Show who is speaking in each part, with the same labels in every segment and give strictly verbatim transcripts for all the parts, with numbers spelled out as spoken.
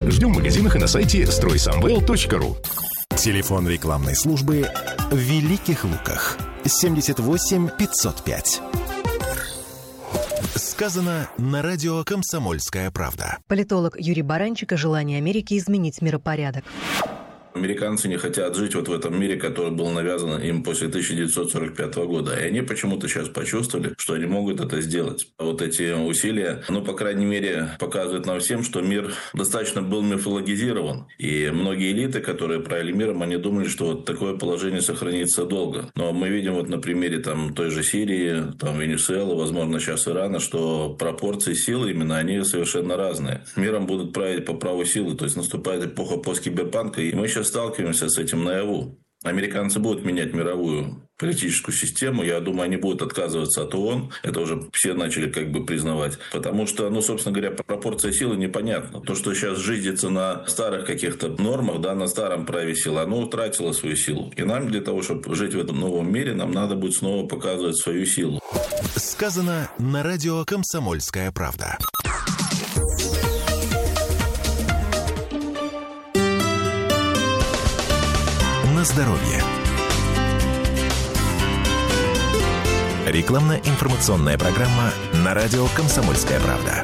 Speaker 1: Ждем в магазинах и на сайте строй самвел точка ру.
Speaker 2: Телефон рекламной службы в Великих Луках. семьдесят восемь пятьсот пять. Сказано на радио «Комсомольская правда».
Speaker 3: Политолог Юрий Баранчик о желании Америки изменить миропорядок.
Speaker 4: Американцы не хотят жить вот в этом мире, который был навязан им после тысяча девятьсот сорок пятого года. И они почему-то сейчас почувствовали, что они могут это сделать. Вот эти усилия, ну, по крайней мере, показывают нам всем, что мир достаточно был мифологизирован. И многие элиты, которые правили миром, они думали, что вот такое положение сохранится долго. Но мы видим вот на примере там, той же Сирии, там, Венесуэлы, возможно, сейчас Ирана, что пропорции силы именно, они совершенно разные. Миром будут править по праву силы. То есть наступает эпоха посткиберпанка, и мы сейчас сталкиваемся с этим наяву. Американцы будут менять мировую политическую систему. Я думаю, они будут отказываться от ООН. Это уже все начали как бы признавать. Потому что, ну, собственно говоря, пропорция силы непонятна. То, что сейчас жизнится на старых каких-то нормах, да, на старом праве силы, оно утратило свою силу. И нам для того, чтобы жить в этом новом мире, нам надо будет снова показывать свою силу.
Speaker 2: Сказано на радио «Комсомольская правда». На здоровье. Рекламно-информационная программа на радио «Комсомольская правда».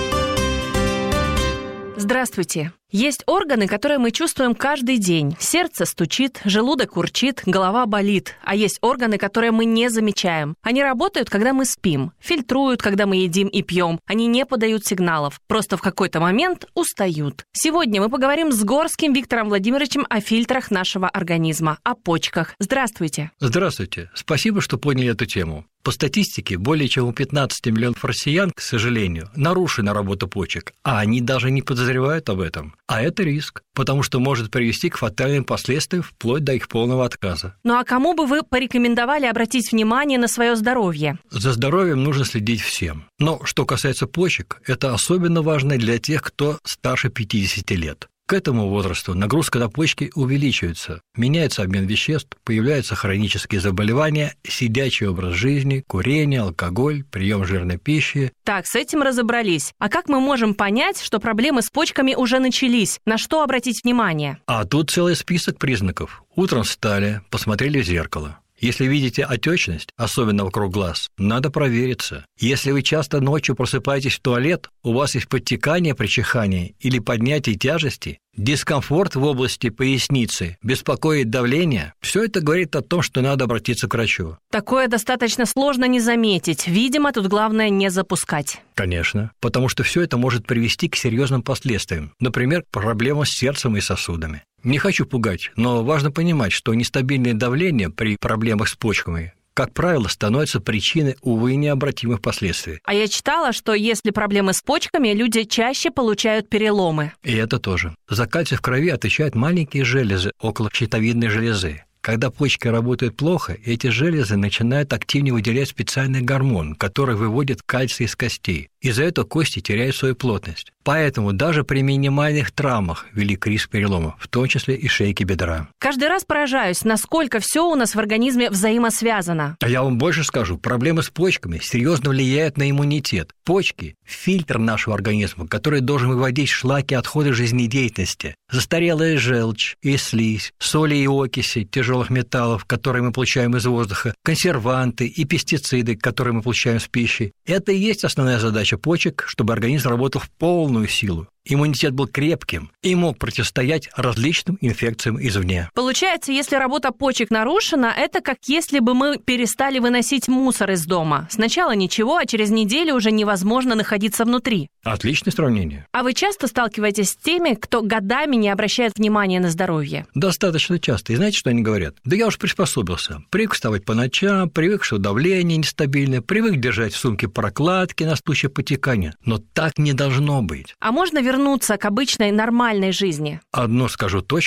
Speaker 5: Здравствуйте. Есть органы, которые мы чувствуем каждый день. Сердце стучит, желудок урчит, голова болит. А есть органы, которые мы не замечаем. Они работают, когда мы спим, фильтруют, когда мы едим и пьем. Они не подают сигналов, просто в какой-то момент устают. Сегодня мы поговорим с Горским Виктором Владимировичем о фильтрах нашего организма, о почках. Здравствуйте.
Speaker 6: Здравствуйте. Спасибо, что поняли эту тему. По статистике, более чем у пятнадцати миллионов россиян, к сожалению, нарушена работа почек, а они даже не подозревают об этом. А это риск, потому что может привести к фатальным последствиям вплоть до их полного отказа.
Speaker 5: Ну а кому бы вы порекомендовали обратить внимание на свое здоровье?
Speaker 6: За здоровьем нужно следить всем. Но что касается почек, это особенно важно для тех, кто старше пятидесяти лет. К этому возрасту нагрузка на почки увеличивается, меняется обмен веществ, появляются хронические заболевания, сидячий образ жизни, курение, алкоголь, прием жирной пищи.
Speaker 5: Так, с этим разобрались. А как мы можем понять, что проблемы с почками уже начались? На что обратить внимание?
Speaker 6: А тут целый список признаков. Утром встали, посмотрели в зеркало. Если видите отечность, особенно вокруг глаз, надо провериться. Если вы часто ночью просыпаетесь в туалет, у вас есть подтекание при чихании или поднятие тяжести, дискомфорт в области поясницы, беспокоит давление, все это говорит о том, что надо обратиться к врачу.
Speaker 5: Такое достаточно сложно не заметить. Видимо, тут главное не запускать.
Speaker 6: Конечно, потому что все это может привести к серьезным последствиям, например, проблемам с сердцем и сосудами. Не хочу пугать, но важно понимать, что нестабильное давление при проблемах с почками, как правило, становится причиной, увы, необратимых последствий.
Speaker 5: А я читала, что если проблемы с почками, люди чаще получают переломы.
Speaker 6: И это тоже. За кальций в крови отвечают маленькие железы около щитовидной железы. Когда почки работают плохо, эти железы начинают активнее выделять специальный гормон, который выводит кальций из костей. Из-за этого кости теряют свою плотность. Поэтому даже при минимальных травмах велик риск перелома, в том числе и шейки бедра.
Speaker 5: Каждый раз поражаюсь, насколько все у нас в организме взаимосвязано.
Speaker 6: А я вам больше скажу, проблемы с почками серьезно влияют на иммунитет. Почки – фильтр нашего организма, который должен выводить шлаки, отходы жизнедеятельности, застарелая желчь и слизь, соли и окиси тяжелых металлов, которые мы получаем из воздуха, консерванты и пестициды, которые мы получаем с пищей. Это и есть основная задача почек, чтобы организм работал в полную силу. Иммунитет был крепким и мог противостоять различным инфекциям извне.
Speaker 5: Получается, если работа почек нарушена, это как если бы мы перестали выносить мусор из дома. Сначала ничего, а через неделю уже невозможно находиться внутри.
Speaker 6: Отличное сравнение.
Speaker 5: А вы часто сталкиваетесь с теми, кто годами не обращает внимания на здоровье?
Speaker 6: Достаточно часто. И знаете, что они говорят? Да я уж приспособился. Привык вставать по ночам, привык, что давление нестабильное, привык держать в сумке прокладки на случай потекания. Но так не должно быть.
Speaker 5: А можно вернуться к обычной нормальной жизни?
Speaker 6: Одно скажу точно.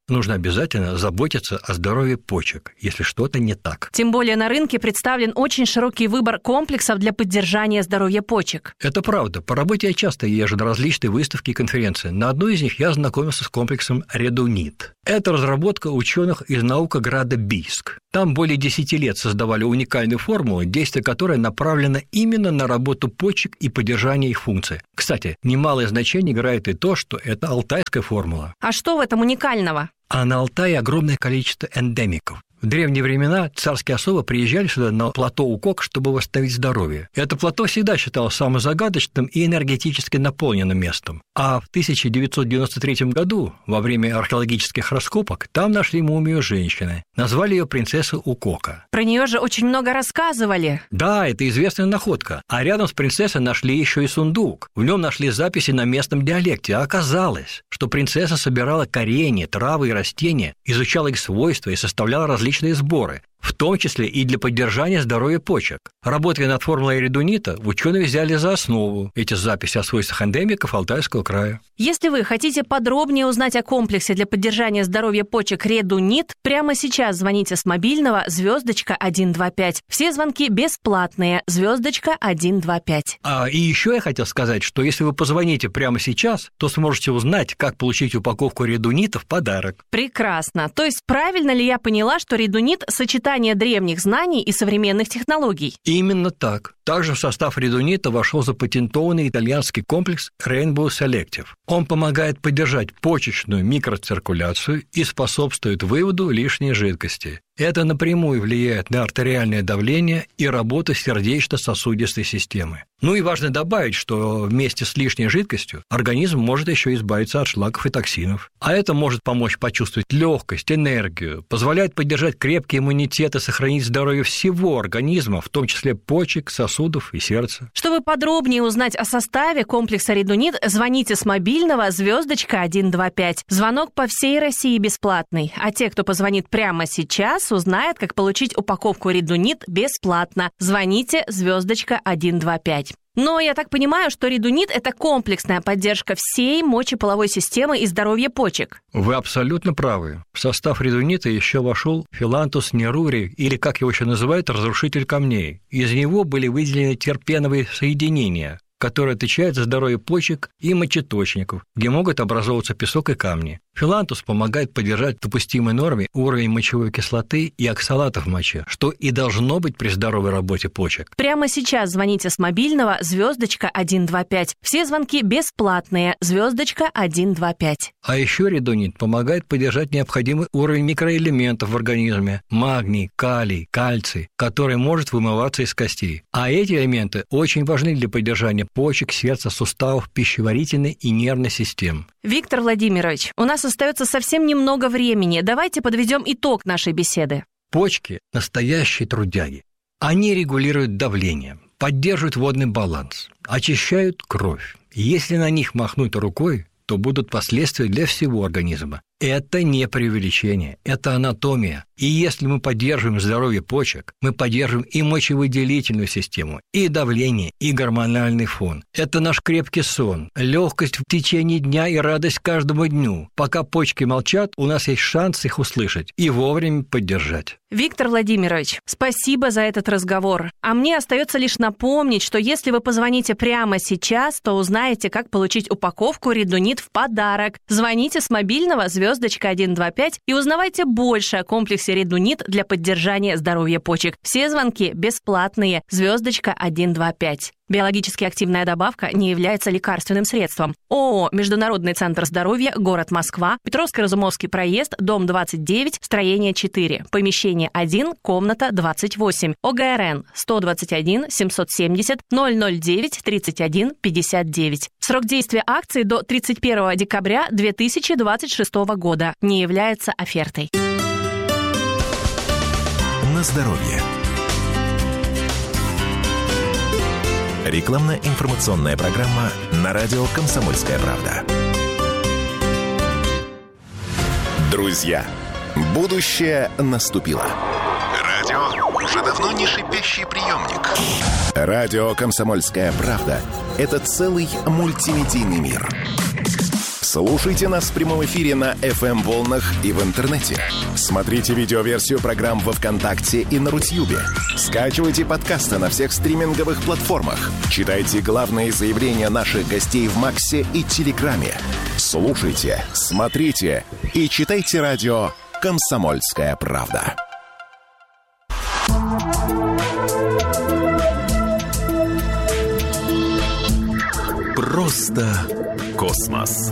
Speaker 6: нужно обязательно заботиться о здоровье почек, если что-то не так.
Speaker 5: Тем более на рынке представлен очень широкий выбор комплексов для поддержания здоровья почек.
Speaker 6: Это правда. По работе я часто езжу на различные выставки и конференции. На одной из них я знакомился с комплексом Редунит. Это разработка ученых из наукограда Бийск. Там более десяти лет создавали уникальную формулу, действие которой направлено именно на работу почек и поддержание их функций. Кстати, немалое значение играет и то, что это алтайская формула.
Speaker 5: А что в этом уникального?
Speaker 6: А на Алтае огромное количество эндемиков. В древние времена царские особы приезжали сюда на плато Укок, чтобы восстановить здоровье. Это плато всегда считалось самым загадочным и энергетически наполненным местом. А в тысяча девятьсот девяносто третьем году, во время археологических раскопок, там нашли мумию женщины. Назвали ее принцессой Укока.
Speaker 5: Про нее же очень много рассказывали.
Speaker 6: Да, это известная находка. А рядом с принцессой нашли еще и сундук. В нем нашли записи на местном диалекте. А оказалось, что принцесса собирала коренья, травы и растения, изучала их свойства и составляла различные сборы, в том числе и для поддержания здоровья почек. Работая над формулой редунита, ученые взяли за основу эти записи о свойствах эндемиков Алтайского края.
Speaker 5: Если вы хотите подробнее узнать о комплексе для поддержания здоровья почек Редунит, прямо сейчас звоните с мобильного звездочка один два пять. Все звонки бесплатные, звездочка один два пять.
Speaker 6: А и еще я хотел сказать, что если вы позвоните прямо сейчас, то сможете узнать, как получить упаковку редунита в подарок.
Speaker 5: Прекрасно. То есть правильно ли я поняла, что редунит – сочетание древних знаний и современных технологий?
Speaker 6: Именно так. Также в состав редунита вошел запатентованный итальянский комплекс Rainbow Selective. Он помогает поддержать почечную микроциркуляцию и способствует выводу лишней жидкости. Это напрямую влияет на артериальное давление и работу сердечно-сосудистой системы. Ну и важно добавить, что вместе с лишней жидкостью организм может еще избавиться от шлаков и токсинов. А это может помочь почувствовать легкость, энергию, позволяет поддержать крепкий иммунитет и сохранить здоровье всего организма, в том числе почек, сосудов и сердца.
Speaker 5: Чтобы подробнее узнать о составе комплекса Редунит, звоните с мобильного звездочка один два пять. Звонок по всей России бесплатный. А те, кто позвонит прямо сейчас, узнает, как получить упаковку Редунит бесплатно. Звоните звездочка один два пять. Но я так понимаю, что Редунит – это комплексная поддержка всей мочеполовой системы и здоровья почек.
Speaker 6: Вы абсолютно правы. В состав Редунита еще вошел филантус нерури, или, как его еще называют, разрушитель камней. Из него были выделены терпеновые соединения, которые отвечают за здоровье почек и мочеточников, где могут образовываться песок и камни. Филантус помогает поддержать в допустимой норме уровень мочевой кислоты и оксалатов в моче, что и должно быть при здоровой работе почек.
Speaker 5: Прямо сейчас звоните с мобильного звездочка один два пять. Все звонки бесплатные, звездочка один два пять.
Speaker 6: А еще редунит помогает поддержать необходимый уровень микроэлементов в организме – магний, калий, кальций, который может вымываться из костей. А эти элементы очень важны для поддержания почек, сердца, суставов, пищеварительной и нервной систем.
Speaker 5: Виктор Владимирович, у нас остается совсем немного времени. Давайте подведем итог нашей беседы.
Speaker 6: Почки – настоящие трудяги. Они регулируют давление, поддерживают водный баланс, очищают кровь. Если на них махнуть рукой, то будут последствия для всего организма. Это не преувеличение, это анатомия. И если мы поддерживаем здоровье почек, мы поддерживаем и мочевыделительную систему, и давление, и гормональный фон. Это наш крепкий сон, легкость в течение дня и радость каждому дню. Пока почки молчат, у нас есть шанс их услышать и вовремя поддержать.
Speaker 5: Виктор Владимирович, спасибо за этот разговор. А мне остается лишь напомнить, что если вы позвоните прямо сейчас, то узнаете, как получить упаковку Редунит в подарок. Звоните с мобильного звездочка один два пять и узнавайте больше о комплексе Редунит для поддержания здоровья почек. Все звонки бесплатные. Звездочка один два пять. Биологически активная добавка не является лекарственным средством. ООО «Международный центр здоровья», город Москва, Петровско-Разумовский проезд, дом двадцать девять, строение четыре, помещение один, комната двадцать восемь, ОГРН сто двадцать один семьсот семьдесят ноль ноль девять тридцать один пятьдесят девять. Срок действия акции до тридцать первого декабря две тысячи двадцать шестого года. Не является офертой.
Speaker 2: На здоровье. Рекламно-информационная программа на радио «Комсомольская правда». Друзья, будущее наступило. Радио уже давно не шипящий приемник. Радио «Комсомольская правда» — это целый мультимедийный мир. Слушайте нас в прямом эфире на эф эм-волнах и в интернете. Смотрите видеоверсию программ во ВКонтакте и на Рутьюбе. Скачивайте подкасты на всех стриминговых платформах. Читайте главные заявления наших гостей в Максе и Телеграме. Слушайте, смотрите и читайте радио «Комсомольская правда».
Speaker 1: Просто космос.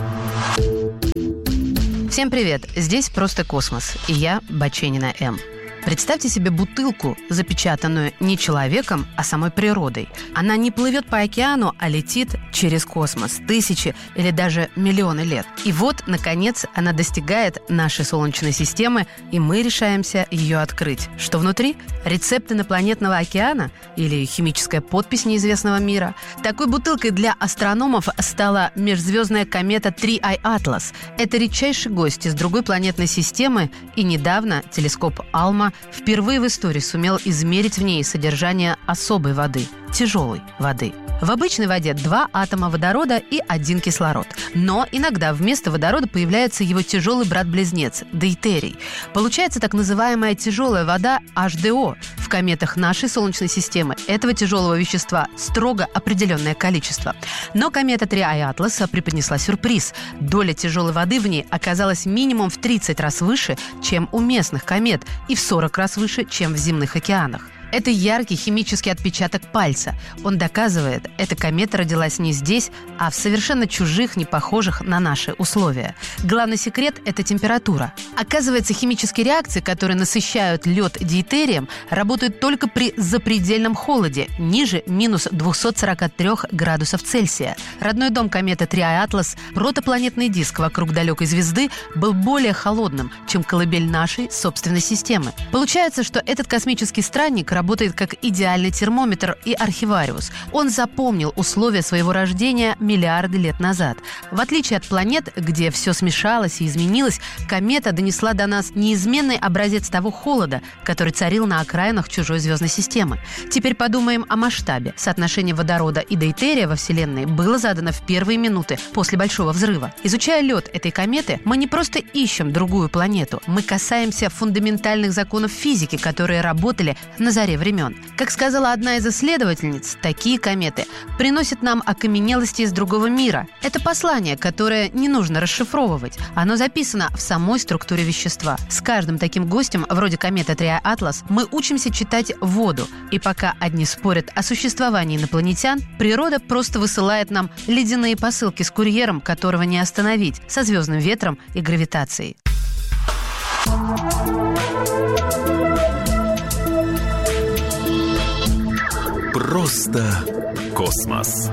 Speaker 7: Всем привет! Здесь «Просто космос» и я, Баченина М. Представьте себе бутылку, запечатанную не человеком, а самой природой. Она не плывет по океану, а летит через космос тысячи или даже миллионы лет. И вот, наконец, она достигает нашей Солнечной системы, и мы решаемся ее открыть. Что внутри? Рецепт инопланетного океана или химическая подпись неизвестного мира? Такой бутылкой для астрономов стала межзвездная комета три ай Atlas. Это редчайший гость из другой планетной системы, и недавно телескоп Алма впервые в истории сумел измерить в ней содержание особой воды – тяжелой воды. В обычной воде два атома водорода и один кислород. Но иногда вместо водорода появляется его тяжелый брат-близнец – дейтерий. Получается так называемая тяжелая вода эйч ди о. В кометах нашей Солнечной системы этого тяжелого вещества строго определенное количество. Но комета три ай Atlas преподнесла сюрприз. Доля тяжелой воды в ней оказалась минимум в тридцать раз выше, чем у местных комет, и в сорок раз выше, чем в земных океанах. Это яркий химический отпечаток пальца. Он доказывает, эта комета родилась не здесь, а в совершенно чужих, не похожих на наши условия. Главный секрет – это температура. Оказывается, химические реакции, которые насыщают лед дейтерием, работают только при запредельном холоде, ниже минус двести сорок три градусов Цельсия. Родной дом кометы три ай Atlas, протопланетный диск вокруг далекой звезды, был более холодным, чем колыбель нашей собственной системы. Получается, что этот космический странник работает как идеальный термометр и архивариус. Он запомнил условия своего рождения миллиарды лет назад. В отличие от планет, где все смешалось и изменилось, комета донесла до нас неизменный образец того холода, который царил на окраинах чужой звездной системы. Теперь подумаем о масштабе. Соотношение водорода и дейтерия во Вселенной было задано в первые минуты после Большого взрыва. Изучая лед этой кометы, мы не просто ищем другую планету, мы касаемся фундаментальных законов физики, которые работали на заре времен. Как сказала одна из исследовательниц, такие кометы приносят нам окаменелости из другого мира. Это послание, которое не нужно расшифровывать. Оно записано в самой структуре вещества. С каждым таким гостем, вроде кометы три ай Atlas, мы учимся читать воду. И пока одни спорят о существовании инопланетян, природа просто высылает нам ледяные посылки с курьером, которого не остановить, со звездным ветром и гравитацией.
Speaker 1: Просто космос.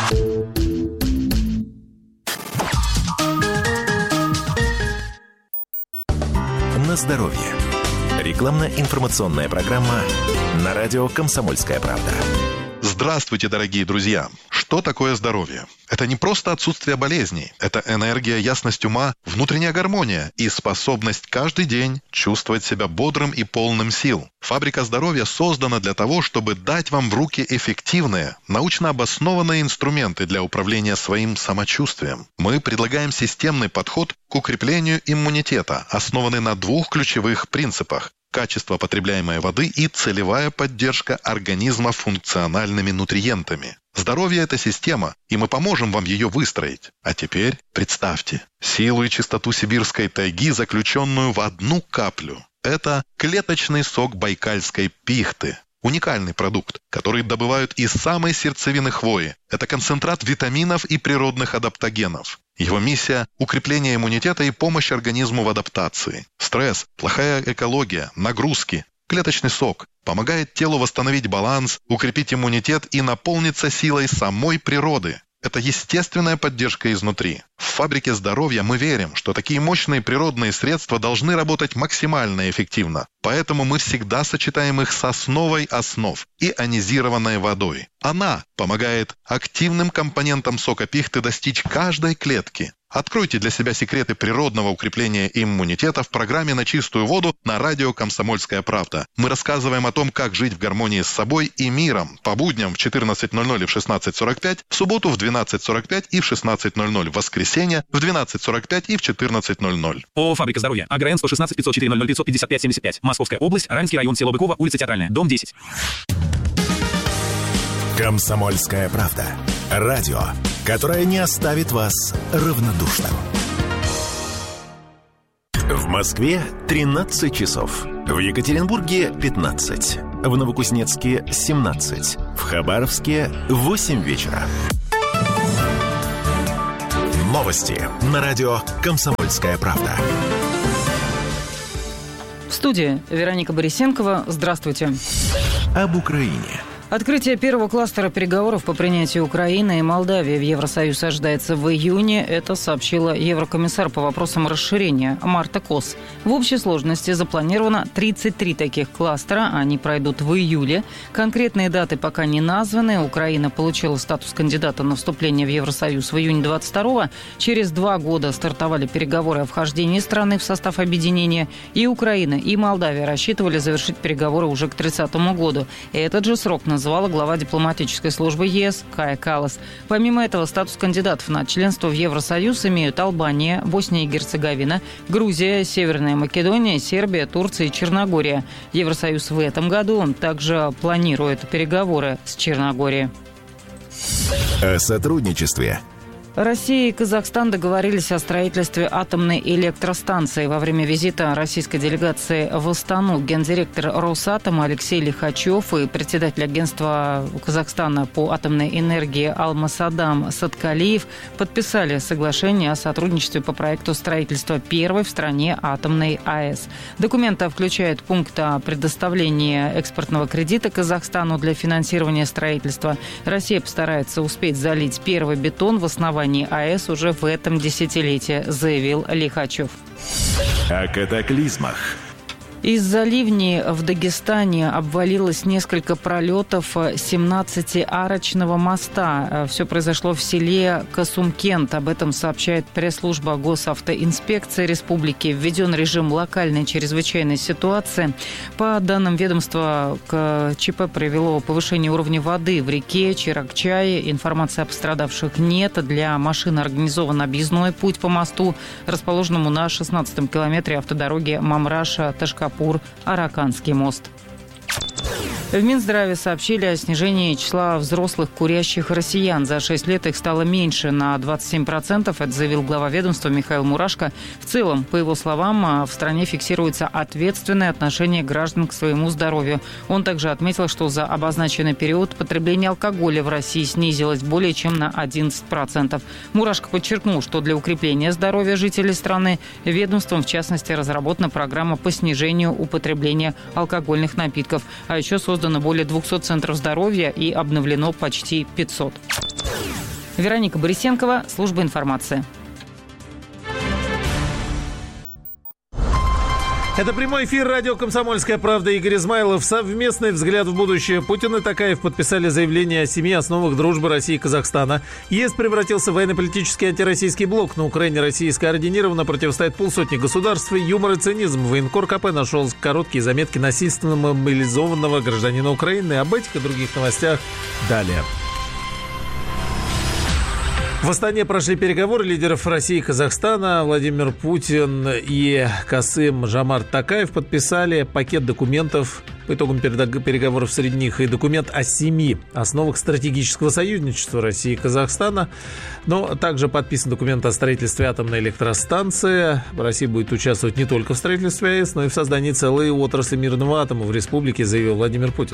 Speaker 2: На здоровье. Рекламно-информационная программа на радио «Комсомольская правда».
Speaker 8: Здравствуйте, дорогие друзья! Что такое здоровье? Это не просто отсутствие болезней. Это энергия, ясность ума, внутренняя гармония и способность каждый день чувствовать себя бодрым и полным сил. Фабрика здоровья создана для того, чтобы дать вам в руки эффективные, научно обоснованные инструменты для управления своим самочувствием. Мы предлагаем системный подход к укреплению иммунитета, основанный на двух ключевых принципах: качество потребляемой воды и целевая поддержка организма функциональными нутриентами. Здоровье – это система, и мы поможем вам ее выстроить. А теперь представьте силу и чистоту сибирской тайги, заключенную в одну каплю. Это клеточный сок байкальской пихты. Уникальный продукт, который добывают из самой сердцевины хвои. Это концентрат витаминов и природных адаптогенов. Его миссия – укрепление иммунитета и помощь организму в адаптации. Стресс, плохая экология, нагрузки. Клеточный сок помогает телу восстановить баланс, укрепить иммунитет и наполниться силой самой природы. Это естественная поддержка изнутри. В фабрике здоровья мы верим, что такие мощные природные средства должны работать максимально эффективно. Поэтому мы всегда сочетаем их с основой основ – ионизированной водой. Она помогает активным компонентам сока пихты достичь каждой клетки. Откройте для себя секреты природного укрепления иммунитета в программе «На чистую воду» на радио «Комсомольская правда». Мы рассказываем о том, как жить в гармонии с собой и миром. По будням в четырнадцать ноль ноль и в шестнадцать сорок пять, в субботу в двенадцать сорок пять и в шестнадцать ноль ноль, в воскресенье в двенадцать сорок пять и в четырнадцать ноль ноль.
Speaker 9: ООО «Фабрика здоровья». Агроэн сто шестнадцать пятьсот четыре ноль ноль пятьсот пятьдесят пять семьдесят пять. Московская область. Раменский район. Село Быково. Улица Театральная. Дом десять.
Speaker 2: «Комсомольская правда». Радио, которое не оставит вас равнодушным. В Москве тринадцать часов. В Екатеринбурге пятнадцать. В Новокузнецке семнадцать. В Хабаровске восемь вечера. Новости на радио «Комсомольская правда».
Speaker 10: В студии Вероника Борисенкова. Здравствуйте.
Speaker 2: Об Украине.
Speaker 10: Открытие первого кластера переговоров по принятию Украины и Молдавии в Евросоюз ожидается в июне. Это сообщила еврокомиссар по вопросам расширения Марта Кос. В общей сложности запланировано тридцать три таких кластера. Они пройдут в июле. Конкретные даты пока не названы. Украина получила статус кандидата на вступление в Евросоюз в июне двадцать второго. Через два года стартовали переговоры о вхождении страны в состав объединения. И Украина, и Молдавия рассчитывали завершить переговоры уже к тридцатому году. Этот же срок называется называла глава дипломатической службы ЕС Кая Каллас. Помимо этого, статус кандидатов на членство в Евросоюз имеют Албания, Босния и Герцеговина, Грузия, Северная Македония, Сербия, Турция и Черногория. Евросоюз в этом году также планирует переговоры с Черногорией.
Speaker 2: О сотрудничестве.
Speaker 10: Россия и Казахстан договорились о строительстве атомной электростанции. Во время визита российской делегации в Астану гендиректор Росатома Алексей Лихачев и председатель агентства Казахстана по атомной энергии Алмасадам Саткалиев подписали соглашение о сотрудничестве по проекту строительства первой в стране атомной АЭС. Документ включает пункт о предоставлении экспортного кредита Казахстану для финансирования строительства. Россия постарается успеть залить первый бетон в основании АЭС уже в этом десятилетии, заявил Лихачев.
Speaker 2: О катаклизмах.
Speaker 10: Из-за ливней в Дагестане обвалилось несколько пролетов семнадцатиарочного моста. Все произошло в селе Касумкент. Об этом сообщает пресс-служба Госавтоинспекции республики. Введен режим локальной чрезвычайной ситуации. По данным ведомства, к ЧП привело повышение уровня воды в реке Чиракчай. Информации о пострадавших нет. Для машин организован объездной путь по мосту, расположенному на шестнадцатом километре автодороги Мамраша-Ташкапур. Араканский мост. В Минздраве сообщили о снижении числа взрослых курящих россиян. За шесть лет их стало меньше на двадцать семь процентов. Это заявил глава ведомства Михаил Мурашко. В целом, по его словам, в стране фиксируется ответственное отношение граждан к своему здоровью. Он также отметил, что за обозначенный период потребление алкоголя в России снизилось более чем на одиннадцать процентов. Мурашко подчеркнул, что для укрепления здоровья жителей страны ведомством, в частности, разработана программа по снижению употребления алкогольных напитков. А еще создано Создано более двухсот центров здоровья и обновлено почти пятьсот. Вероника Борисенкова, служба информации.
Speaker 11: Это прямой эфир радио «Комсомольская правда». Игорь Измайлов. Совместный взгляд в будущее. Путин и Токаев подписали заявление о семи основах дружбы России и Казахстана. ЕС превратился в военно-политический антироссийский блок. На Украине России скоординированно противостоит полсотни государств. Юмор и цинизм. Военкор КП нашел короткие заметки насильственно мобилизованного гражданина Украины. Об этих и других новостях далее. В Астане прошли переговоры лидеров России и Казахстана. Владимир Путин и Касым-Жомарт Токаев подписали пакет документов по итогам переговоров среди них и документ о семи основах стратегического союзничества России и Казахстана. Но также подписан документ о строительстве атомной электростанции. Россия будет участвовать не только в строительстве АЭС, но и в создании целой отрасли мирного атома в республике, заявил Владимир Путин.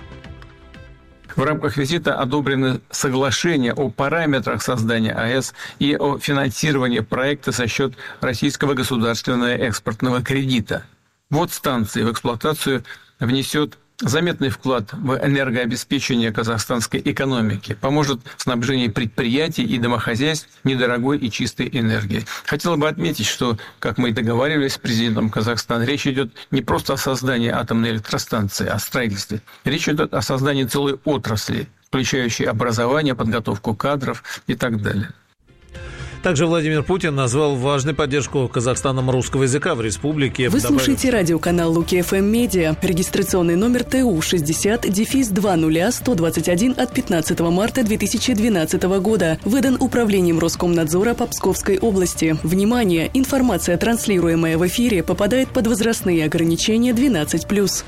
Speaker 12: В рамках визита одобрены соглашения о параметрах создания АЭС и о финансировании проекта за счет российского государственного экспортного кредита. Ввод станции в эксплуатацию внесет заметный вклад в энергообеспечение казахстанской экономики, поможет в снабжении предприятий и домохозяйств недорогой и чистой энергией. Хотела бы отметить, что, как мы и договаривались с президентом Казахстана, речь идет не просто о создании атомной электростанции, о строительстве. Речь идет о создании целой отрасли, включающей образование, подготовку кадров и так далее.
Speaker 11: Также Владимир Путин назвал важной поддержку Казахстаном русского языка в республике.
Speaker 13: Вы
Speaker 11: добавив...
Speaker 13: слушаете радиоканал Луки эф эм Медиа. Регистрационный номер Т У шестьдесят два ноль сто двадцать один от пятнадцатого марта две тысячи двенадцатого года. Выдан Управлением Роскомнадзора по Псковской области. Внимание! Информация, транслируемая в эфире, попадает под возрастные ограничения двенадцать плюс.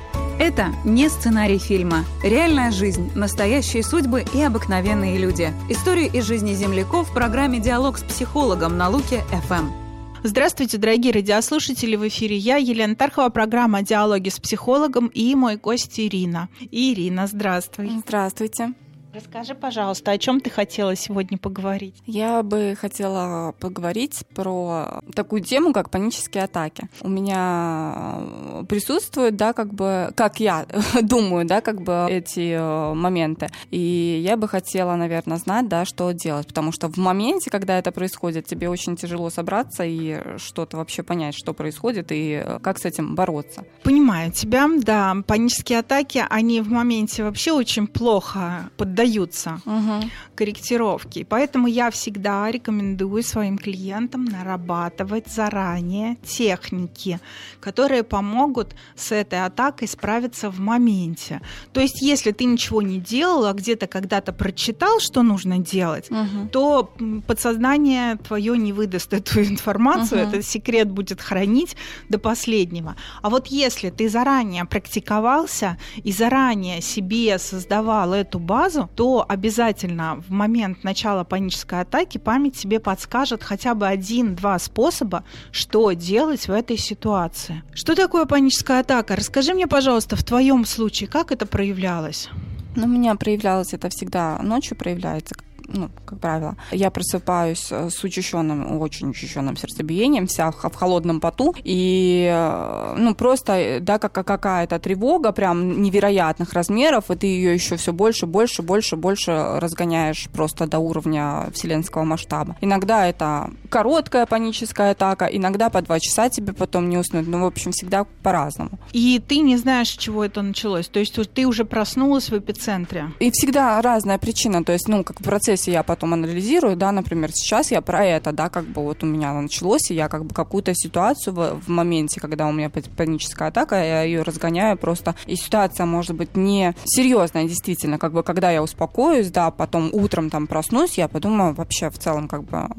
Speaker 14: Это не сценарий фильма. Реальная жизнь, настоящие судьбы и обыкновенные люди. Истории из жизни земляков в программе «Диалог с психологом» на Луки эф эм.
Speaker 15: Здравствуйте, дорогие радиослушатели! В эфире я, Елена Тархова, программа «Диалоги с психологом» и мой гость Ирина. Ирина, здравствуй.
Speaker 16: Здравствуйте.
Speaker 15: Расскажи, пожалуйста, о чем ты хотела сегодня поговорить?
Speaker 16: Я бы хотела поговорить про такую тему, как панические атаки. У меня присутствуют, да, как бы, как я думаю, да, как бы эти моменты. И я бы хотела, наверное, знать, да, что делать, потому что в моменте, когда это происходит, тебе очень тяжело собраться и что-то вообще понять, что происходит и как с этим бороться.
Speaker 15: Понимаю тебя, да. Панические атаки, они в моменте вообще очень плохо поддаются угу. корректировке. Поэтому я всегда рекомендую своим клиентам нарабатывать заранее техники, которые помогут с этой атакой справиться в моменте. То есть, если ты ничего не делал, а где-то когда-то прочитал, что нужно делать, угу. то подсознание твое не выдаст эту информацию, угу. этот секрет будет хранить до последнего. А вот если ты заранее практиковался и заранее себе создавал эту базу, то обязательно в момент начала панической атаки память тебе подскажет хотя бы один-два способа, что делать в этой ситуации. Что такое паническая атака? Расскажи мне, пожалуйста, в твоем случае, как это проявлялось?
Speaker 16: Ну, у меня проявлялось это всегда ночью проявляется, ну, как правило. Я просыпаюсь с учащенным, очень учащенным сердцебиением, вся в холодном поту, и, ну, просто, да, как какая-то тревога прям невероятных размеров, и ты ее еще все больше, больше, больше, больше разгоняешь просто до уровня вселенского масштаба. Иногда это короткая паническая атака, иногда по два часа тебе потом не уснуть, ну, в общем, всегда по-разному.
Speaker 15: И ты не знаешь, с чего это началось? То есть ты уже проснулась в эпицентре?
Speaker 16: И всегда разная причина, то есть, ну, как в процессе я потом анализирую, да, например, сейчас я про это, да, как бы вот у меня началось, и я как бы какую-то ситуацию в, в моменте, когда у меня паническая атака, я ее разгоняю просто, и ситуация может быть не серьезная, действительно, как бы когда я успокоюсь, да, потом утром там проснусь, я подумаю вообще в целом как бы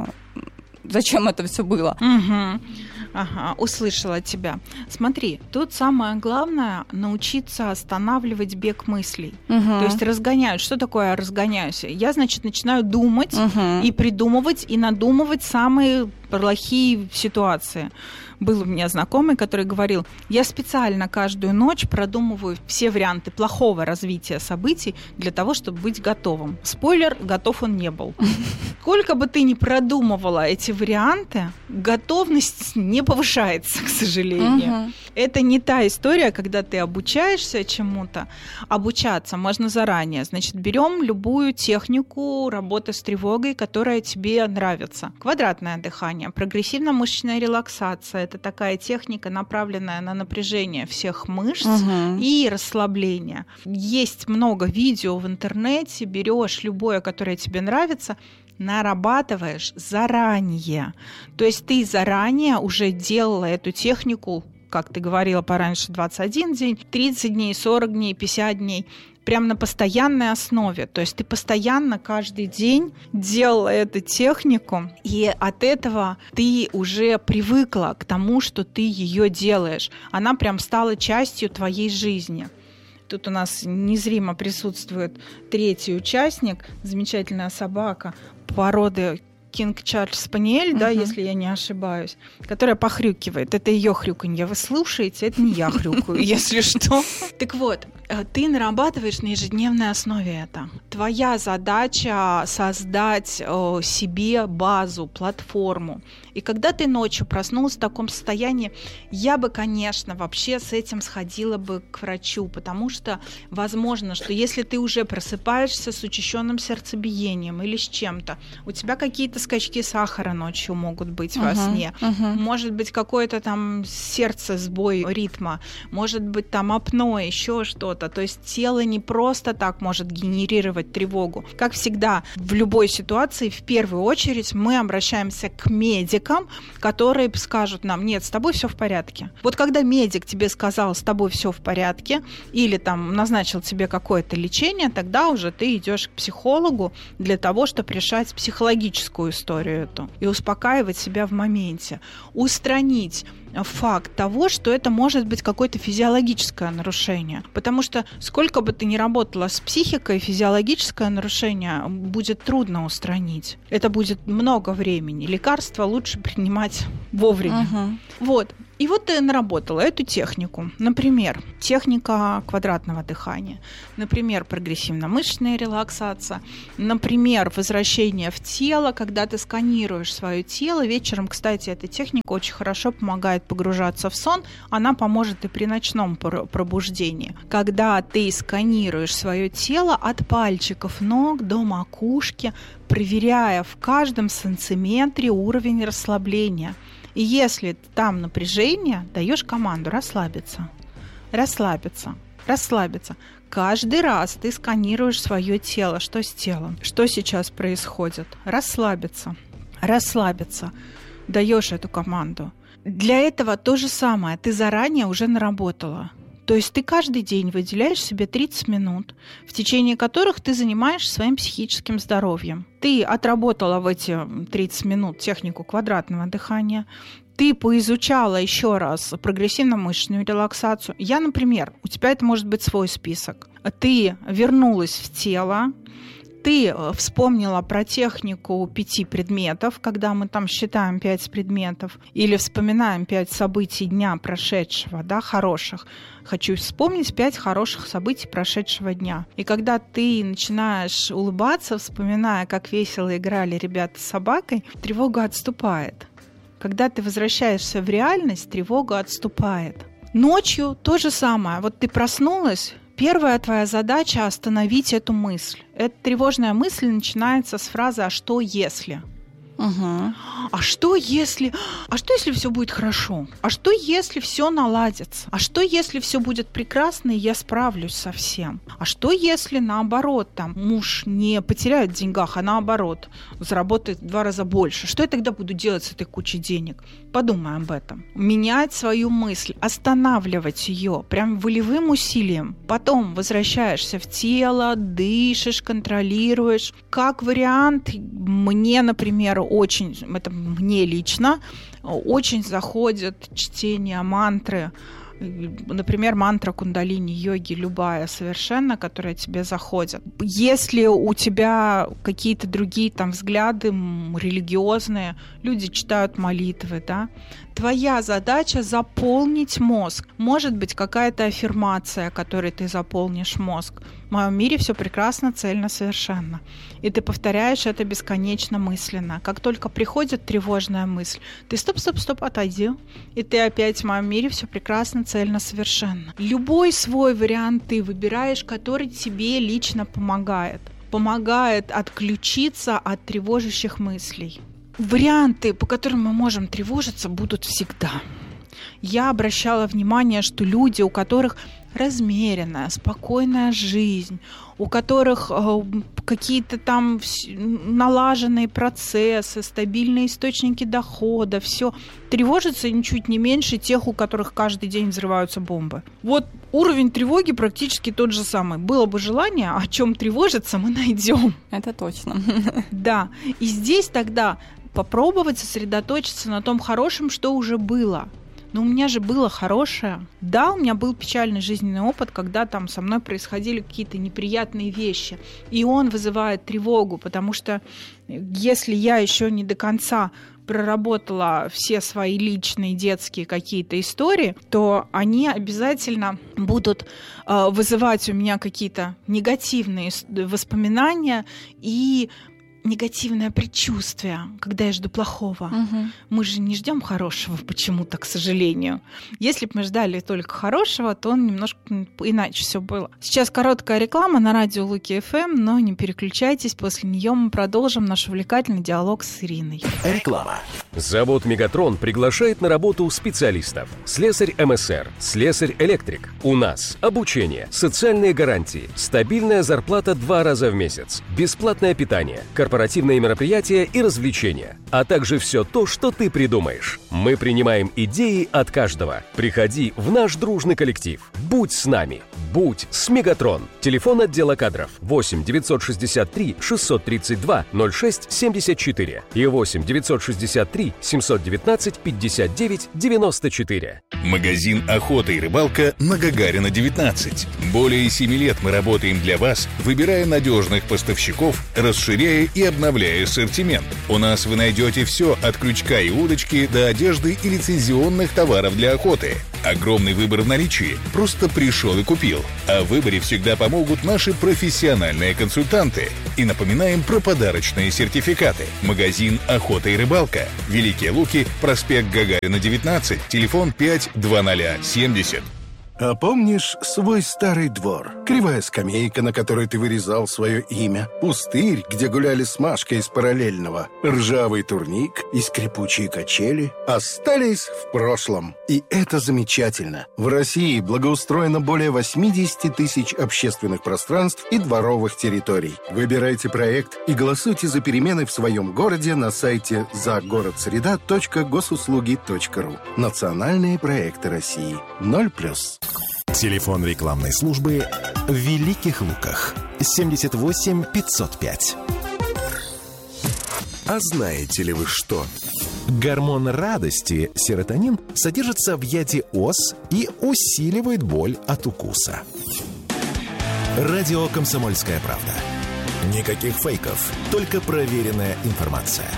Speaker 16: зачем это все было.
Speaker 15: Угу. Ага, услышала тебя. Смотри, тут самое главное научиться останавливать бег мыслей. Угу. То есть разгоняют. Что такое разгоняюсь? Я, значит, начинаю думать угу. и придумывать, и надумывать самые плохие ситуации. Был у меня знакомый, который говорил, я специально каждую ночь продумываю все варианты плохого развития событий для того, чтобы быть готовым. Спойлер, готов он не был. Сколько бы ты ни продумывала эти варианты, готовность не повышается, к сожалению. Угу. Это не та история, когда ты обучаешься чему-то. Обучаться можно заранее. Значит, берем любую технику работы с тревогой, которая тебе нравится. Квадратное дыхание, прогрессивно-мышечная релаксация. Это такая техника, направленная на напряжение всех мышц угу. и расслабление. Есть много видео в интернете. Берешь любое, которое тебе нравится, нарабатываешь заранее. То есть ты заранее уже делала эту технику, как ты говорила пораньше, двадцать один день, тридцать дней, сорок дней, пятьдесят дней, прям на постоянной основе. То есть ты постоянно каждый день делала эту технику, и от этого ты уже привыкла к тому, что ты ее делаешь. Она прям стала частью твоей жизни. Тут у нас незримо присутствует третий участник, замечательная собака породы Кинг Чарльз Спаниель, uh-huh. да, если я не ошибаюсь, которая похрюкивает. Это ее хрюканье. Вы слушаете? Это не я хрюкаю, если что. Так вот, ты нарабатываешь на ежедневной основе это. Твоя задача создать себе базу, платформу. И когда ты ночью проснулась в таком состоянии, я бы, конечно, вообще с этим сходила бы к врачу, потому что возможно, что если ты уже просыпаешься с учащенным сердцебиением или с чем-то, у тебя какие-то скачки сахара ночью могут быть
Speaker 16: uh-huh,
Speaker 15: во сне,
Speaker 16: uh-huh.
Speaker 15: может быть какое-то там сердце, сбой ритма, может быть там апноэ, еще что-то. То есть тело не просто так может генерировать тревогу. Как всегда, в любой ситуации в первую очередь мы обращаемся к медикам, которые скажут нам: нет, с тобой все в порядке. Вот когда медик тебе сказал: с тобой все в порядке, или там назначил тебе какое-то лечение, тогда уже ты идешь к психологу для того, чтобы решать психологическую историю эту и успокаивать себя в моменте, устранить факт того, что это может быть какое-то физиологическое нарушение. Потому что сколько бы ты ни работала с психикой, физиологическое нарушение будет трудно устранить. Это будет много времени. Лекарства лучше принимать вовремя. Uh-huh. Вот. И вот ты наработала эту технику. Например, техника квадратного дыхания. Например, прогрессивно-мышечная релаксация. Например, возвращение в тело, когда ты сканируешь свое тело. Вечером, кстати, эта техника очень хорошо помогает погружаться в сон. Она поможет и при ночном пробуждении. Когда ты сканируешь свое тело от пальчиков ног до макушки, проверяя в каждом сантиметре уровень расслабления. И если там напряжение, даешь команду расслабиться, расслабиться, расслабиться. Каждый раз ты сканируешь свое тело. Что с телом? Что сейчас происходит? Расслабиться, расслабиться. Даешь эту команду. Для этого то же самое. Ты заранее уже наработала. То есть ты каждый день выделяешь себе тридцать минут, в течение которых ты занимаешься своим психическим здоровьем. Ты отработала в эти тридцать минут технику квадратного дыхания, ты поизучала еще раз прогрессивно-мышечную релаксацию. Я, например, у тебя это может быть свой список. Ты вернулась в тело, ты вспомнила про технику пяти предметов, когда мы там считаем пять предметов, или вспоминаем пять событий дня прошедшего, да, хороших. Хочу вспомнить пять хороших событий прошедшего дня. И когда ты начинаешь улыбаться, вспоминая, как весело играли ребята с собакой, тревога отступает. Когда ты возвращаешься в реальность, тревога отступает. Ночью то же самое. Вот ты проснулась, первая твоя задача — остановить эту мысль. Эта тревожная мысль начинается с фразы «а что если?». Угу. А что если? А что если все будет хорошо? А что если все наладится? А что если все будет прекрасно и я справлюсь со всем? А что если наоборот там муж не потеряет в деньгах, а наоборот заработает в два раза больше? Что я тогда буду делать с этой кучей денег? Подумай об этом. Менять свою мысль, останавливать ее прям волевым усилием. Потом возвращаешься в тело, дышишь, контролируешь. Как вариант, мне, например, очень, это мне лично, очень заходит чтение мантры. Например, мантра кундалини-йоги, любая совершенно, которая тебе заходит. Если у тебя какие-то другие там взгляды религиозные, люди читают молитвы, да, твоя задача заполнить мозг. Может быть, какая-то аффирмация, которой ты заполнишь мозг. В моем мире все прекрасно, цельно, совершенно. И ты повторяешь это бесконечно мысленно. Как только приходит тревожная мысль, ты стоп-стоп-стоп, отойди. И ты опять: в моем мире все прекрасно, цельно, совершенно. Любой свой вариант ты выбираешь, который тебе лично помогает. Помогает отключиться от тревожащих мыслей. Варианты, по которым мы можем тревожиться, будут всегда. Я обращала внимание, что люди, у которых размеренная, спокойная жизнь, у которых э, какие-то там налаженные процессы, стабильные источники дохода, все, тревожатся ничуть не меньше тех, у которых каждый день взрываются бомбы. Вот уровень тревоги практически тот же самый. Было бы желание, о чем тревожиться, мы найдем.
Speaker 16: Это точно. Да.
Speaker 15: И здесь тогда попробовать сосредоточиться на том хорошем, что уже было. Но у меня же было хорошее. Да, у меня был печальный жизненный опыт, когда там со мной происходили какие-то неприятные вещи. И он вызывает тревогу, потому что если я еще не до конца проработала все свои личные детские какие-то истории, то они обязательно будут э, вызывать у меня какие-то негативные воспоминания и негативное предчувствие, когда я жду плохого. Угу. Мы же не ждем хорошего почему-то, к сожалению. Если бы мы ждали только хорошего, то немножко иначе все было. Сейчас короткая реклама на радио Луки эф эм, но не переключайтесь, после нее мы продолжим наш увлекательный диалог с Ириной.
Speaker 17: Реклама. Завод «Мегатрон» приглашает на работу специалистов. Слесарь эм эс эр, слесарь-электрик. У нас обучение, социальные гарантии, стабильная зарплата два раза в месяц, бесплатное питание, корпоративные мероприятия и развлечения, а также все то, что ты придумаешь. Мы принимаем идеи от каждого. Приходи в наш дружный коллектив. Будь с нами. Будь с «Мегатрон». Телефон отдела кадров восемь девятьсот шестьдесят три шестьсот тридцать два ноль шесть семьдесят четыре и восемь девятьсот шестьдесят три семьсот девятнадцать пятьдесят девять девяносто четыре.
Speaker 18: Магазин «Охота и рыбалка» на Гагарина, девятнадцать. Более семи лет мы работаем для вас, выбирая надежных поставщиков, расширяя и обновляя ассортимент. У нас вы найдете все от крючка и удочки до одежды и лицензионных товаров для охоты. Огромный выбор в наличии. Просто пришел и купил. А в выборе всегда помогут наши профессиональные консультанты. И напоминаем про подарочные сертификаты. Магазин «Охота и рыбалка». Великие Луки, проспект Гагарина, девятнадцать, телефон пять двадцать семьдесят.
Speaker 19: А помнишь свой старый двор? Кривая скамейка, на которой ты вырезал свое имя, пустырь, где гуляли с Машкой из параллельного, ржавый турник и скрипучие качели остались в прошлом. И это замечательно. В России благоустроено более восемьдесят тысяч общественных пространств и дворовых территорий. Выбирайте проект и голосуйте за перемены в своем городе на сайте загородсреда точка госуслуги точка ру. Национальные проекты России. ноль плюс.
Speaker 2: Телефон рекламной службы в Великих Луках. семьдесят восемь пятьсот пять. А знаете ли вы что? Гормон радости, серотонин, содержится в яде ос и усиливает боль от укуса. Радио «Комсомольская правда». Никаких фейков, только проверенная информация.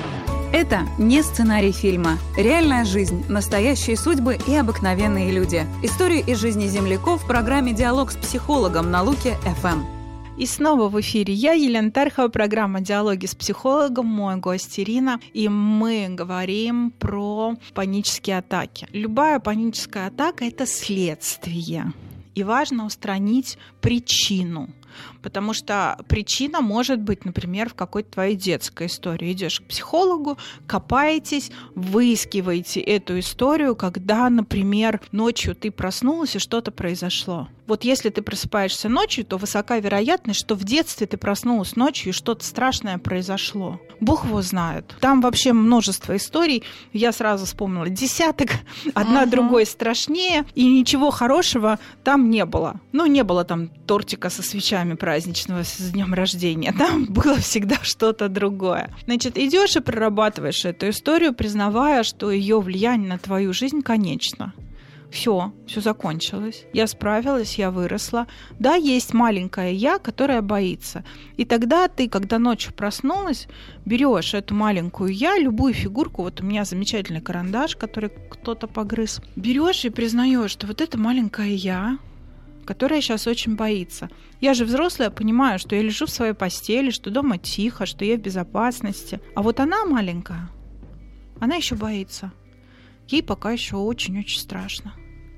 Speaker 14: Это не сценарий фильма. Реальная жизнь, настоящие судьбы и обыкновенные люди. Истории из жизни земляков в программе «Диалог с психологом» на Луки эф эм.
Speaker 15: И снова в эфире я, Елена Терхова, программа «Диалоги с психологом», мой гость Ирина, и мы говорим про панические атаки. Любая паническая атака – это следствие, и важно устранить причину. Потому что причина может быть, например, в какой-то твоей детской истории. Идешь к психологу, копаетесь, выискиваете эту историю, когда, например, ночью ты проснулась и что-то произошло. Вот если ты просыпаешься ночью, то высока вероятность, что в детстве ты проснулась ночью и что-то страшное произошло. Бог его знает. Там вообще множество историй. Я сразу вспомнила десяток, одна uh-huh. другой страшнее, и ничего хорошего там не было. Ну, не было там тортика со свечами праздничного с днем рождения. Там было всегда что-то другое. Значит, идешь и прорабатываешь эту историю, признавая, что ее влияние на твою жизнь конечно. Все, все закончилось. Я справилась, я выросла. Да, есть маленькая я, которая боится. И тогда ты, когда ночью проснулась, берешь эту маленькую я, любую фигурку, вот у меня замечательный карандаш, который кто-то погрыз, берешь и признаешь, что вот эта маленькая я, которая сейчас очень боится. Я же взрослая, понимаю, что я лежу в своей постели, что дома тихо, что я в безопасности. А вот она маленькая, она еще боится. Ей пока еще очень-очень страшно.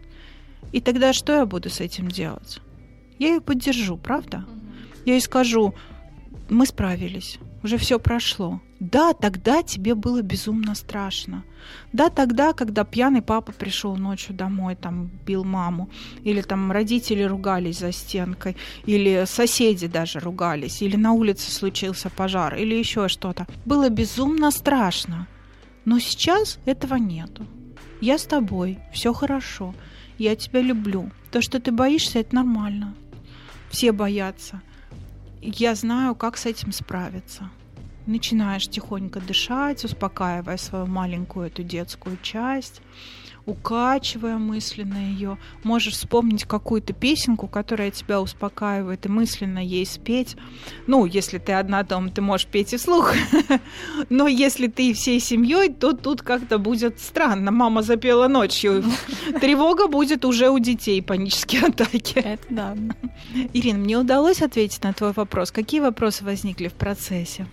Speaker 15: И тогда что я буду с этим делать? Я ее поддержу, правда? Я ей скажу, мы справились, уже все прошло. Да, тогда тебе было безумно страшно. Да, тогда, когда пьяный папа пришел ночью домой, там, бил маму, или там родители ругались за стенкой, или соседи даже ругались, или на улице случился пожар, или еще что-то. Было безумно страшно. Но сейчас этого нету. Я с тобой, все хорошо, я тебя люблю. То, что ты боишься, это нормально. Все боятся. Я знаю, как с этим справиться. Начинаешь тихонько дышать, успокаивая свою маленькую эту детскую часть, укачивая мысленно ее. Можешь вспомнить какую-то песенку, которая тебя успокаивает, и мысленно ей спеть. Ну, если ты одна дома, ты можешь петь и вслух. Но если ты всей семьей, то тут как-то будет странно. Мама запела ночью. Тревога будет уже у детей, панические атаки.
Speaker 16: Это да.
Speaker 15: Ирина, мне удалось ответить на твой вопрос. Какие вопросы возникли в процессе?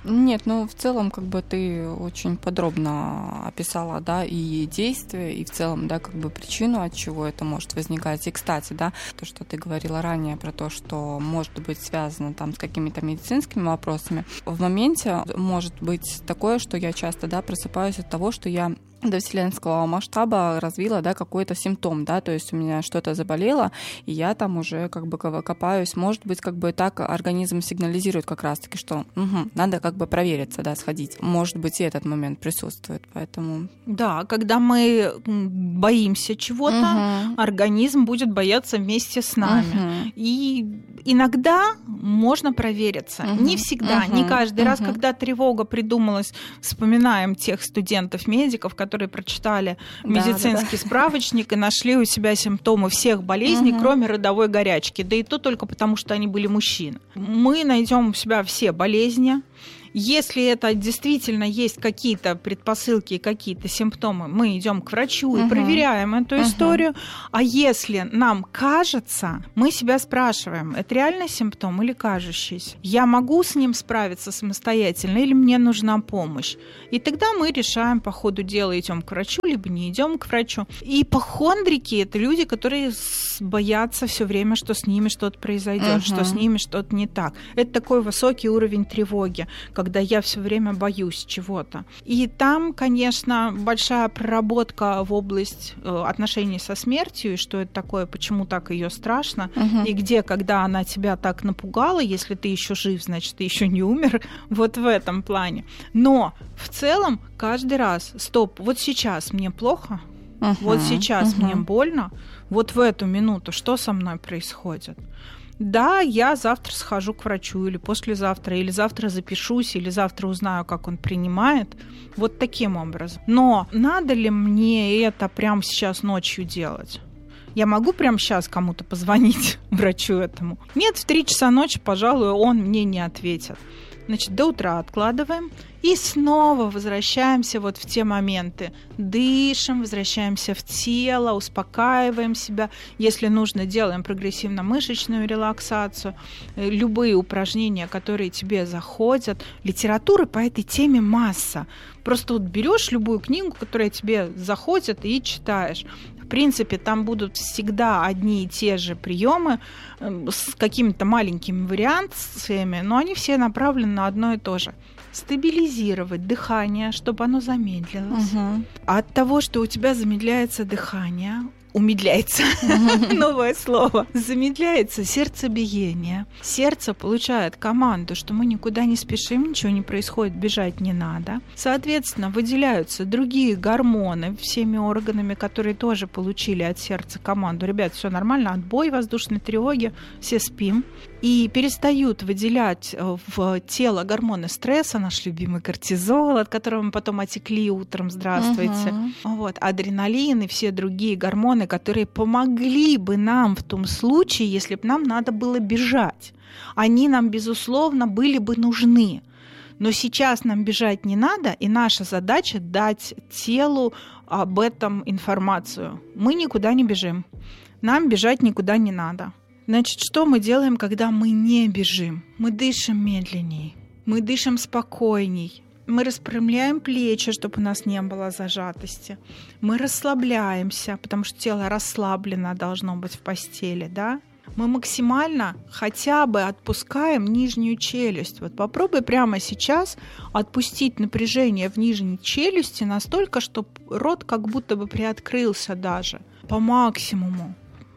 Speaker 16: Нет, ну в целом как бы ты очень подробно описала, да, и действия, и в целом, да, как бы причину, от чего это может возникать. И, кстати, да, то, что ты говорила ранее про то, что может быть связано там с какими-то медицинскими вопросами. В моменте может быть такое, что я часто, да, просыпаюсь от того, что я до вселенского масштаба развила, да, какой-то симптом, да, то есть у меня что-то заболело, и я там уже как бы копаюсь, может быть, как бы так организм сигнализирует как раз-таки, что угу, надо как бы провериться, да, сходить. Может быть, и этот момент присутствует, поэтому...
Speaker 15: Да, когда мы боимся чего-то, угу. организм будет бояться вместе с нами. Угу. И иногда можно провериться. Угу. Не всегда, угу. не каждый угу. раз, когда тревога придумалась, вспоминаем тех студентов-медиков, которые которые прочитали медицинский да, да, справочник да. и нашли у себя симптомы всех болезней, угу. кроме родовой горячки. Да и то только потому, что они были мужчины. Мы найдем у себя все болезни. Если это действительно есть какие-то предпосылки и какие-то симптомы, мы идем к врачу и uh-huh. проверяем эту uh-huh. историю. А если нам кажется, мы себя спрашиваем, это реальный симптом или кажущийся? Я могу с ним справиться самостоятельно или мне нужна помощь? И тогда мы решаем по ходу дела, идем к врачу, либо не идем к врачу. И ипохондрики — это люди, которые боятся все время, что с ними что-то произойдет, uh-huh. что с ними что-то не так. Это такой высокий уровень тревоги, когда я все время боюсь чего-то. И там, конечно, большая проработка в область э, отношений со смертью, и что это такое, почему так ее страшно, угу. и где, когда она тебя так напугала, если ты еще жив, значит, ты еще не умер, вот в этом плане. Но в целом каждый раз, стоп, вот сейчас мне плохо, угу. вот сейчас угу. мне больно, вот в эту минуту что со мной происходит? Да, я завтра схожу к врачу, или послезавтра, или завтра запишусь, или завтра узнаю, как он принимает. Вот таким образом. Но надо ли мне это прямо сейчас ночью делать? Я могу прямо сейчас кому-то позвонить, врачу этому? Нет, в три часа ночи, пожалуй, он мне не ответит. Значит, до утра откладываем и снова возвращаемся вот в те моменты. Дышим, возвращаемся в тело, успокаиваем себя. Если нужно, делаем прогрессивно-мышечную релаксацию. Любые упражнения, которые тебе заходят. Литературы по этой теме масса. Просто вот берешь любую книгу, которая тебе заходит, и читаешь. В принципе, там будут всегда одни и те же приемы с какими-то маленькими вариациями, но они все направлены на одно и то же. Стабилизировать дыхание, чтобы оно замедлилось. Угу. От того, что у тебя замедляется дыхание, умедляется, новое слово, замедляется сердцебиение. Сердце получает команду, что мы никуда не спешим, ничего не происходит, бежать не надо. Соответственно, выделяются другие гормоны всеми органами, которые тоже получили от сердца команду. Ребят, все нормально, отбой воздушной тревоги, все спим. И перестают выделять в тело гормоны стресса, наш любимый кортизол, от которого мы потом отекли утром, здравствуйте. Uh-huh. Вот, адреналин и все другие гормоны, которые помогли бы нам в том случае, если бы нам надо было бежать. Они нам, безусловно, были бы нужны. Но сейчас нам бежать не надо, и наша задача дать телу об этом информацию. Мы никуда не бежим. Нам бежать никуда не надо. Значит, что мы делаем, когда мы не бежим? Мы дышим медленней, мы дышим спокойней, мы распрямляем плечи, чтобы у нас не было зажатости, мы расслабляемся, потому что тело расслаблено должно быть в постели, да? Мы максимально хотя бы отпускаем нижнюю челюсть. Вот попробуй прямо сейчас отпустить напряжение в нижней челюсти настолько, чтобы рот как будто бы приоткрылся даже по максимуму.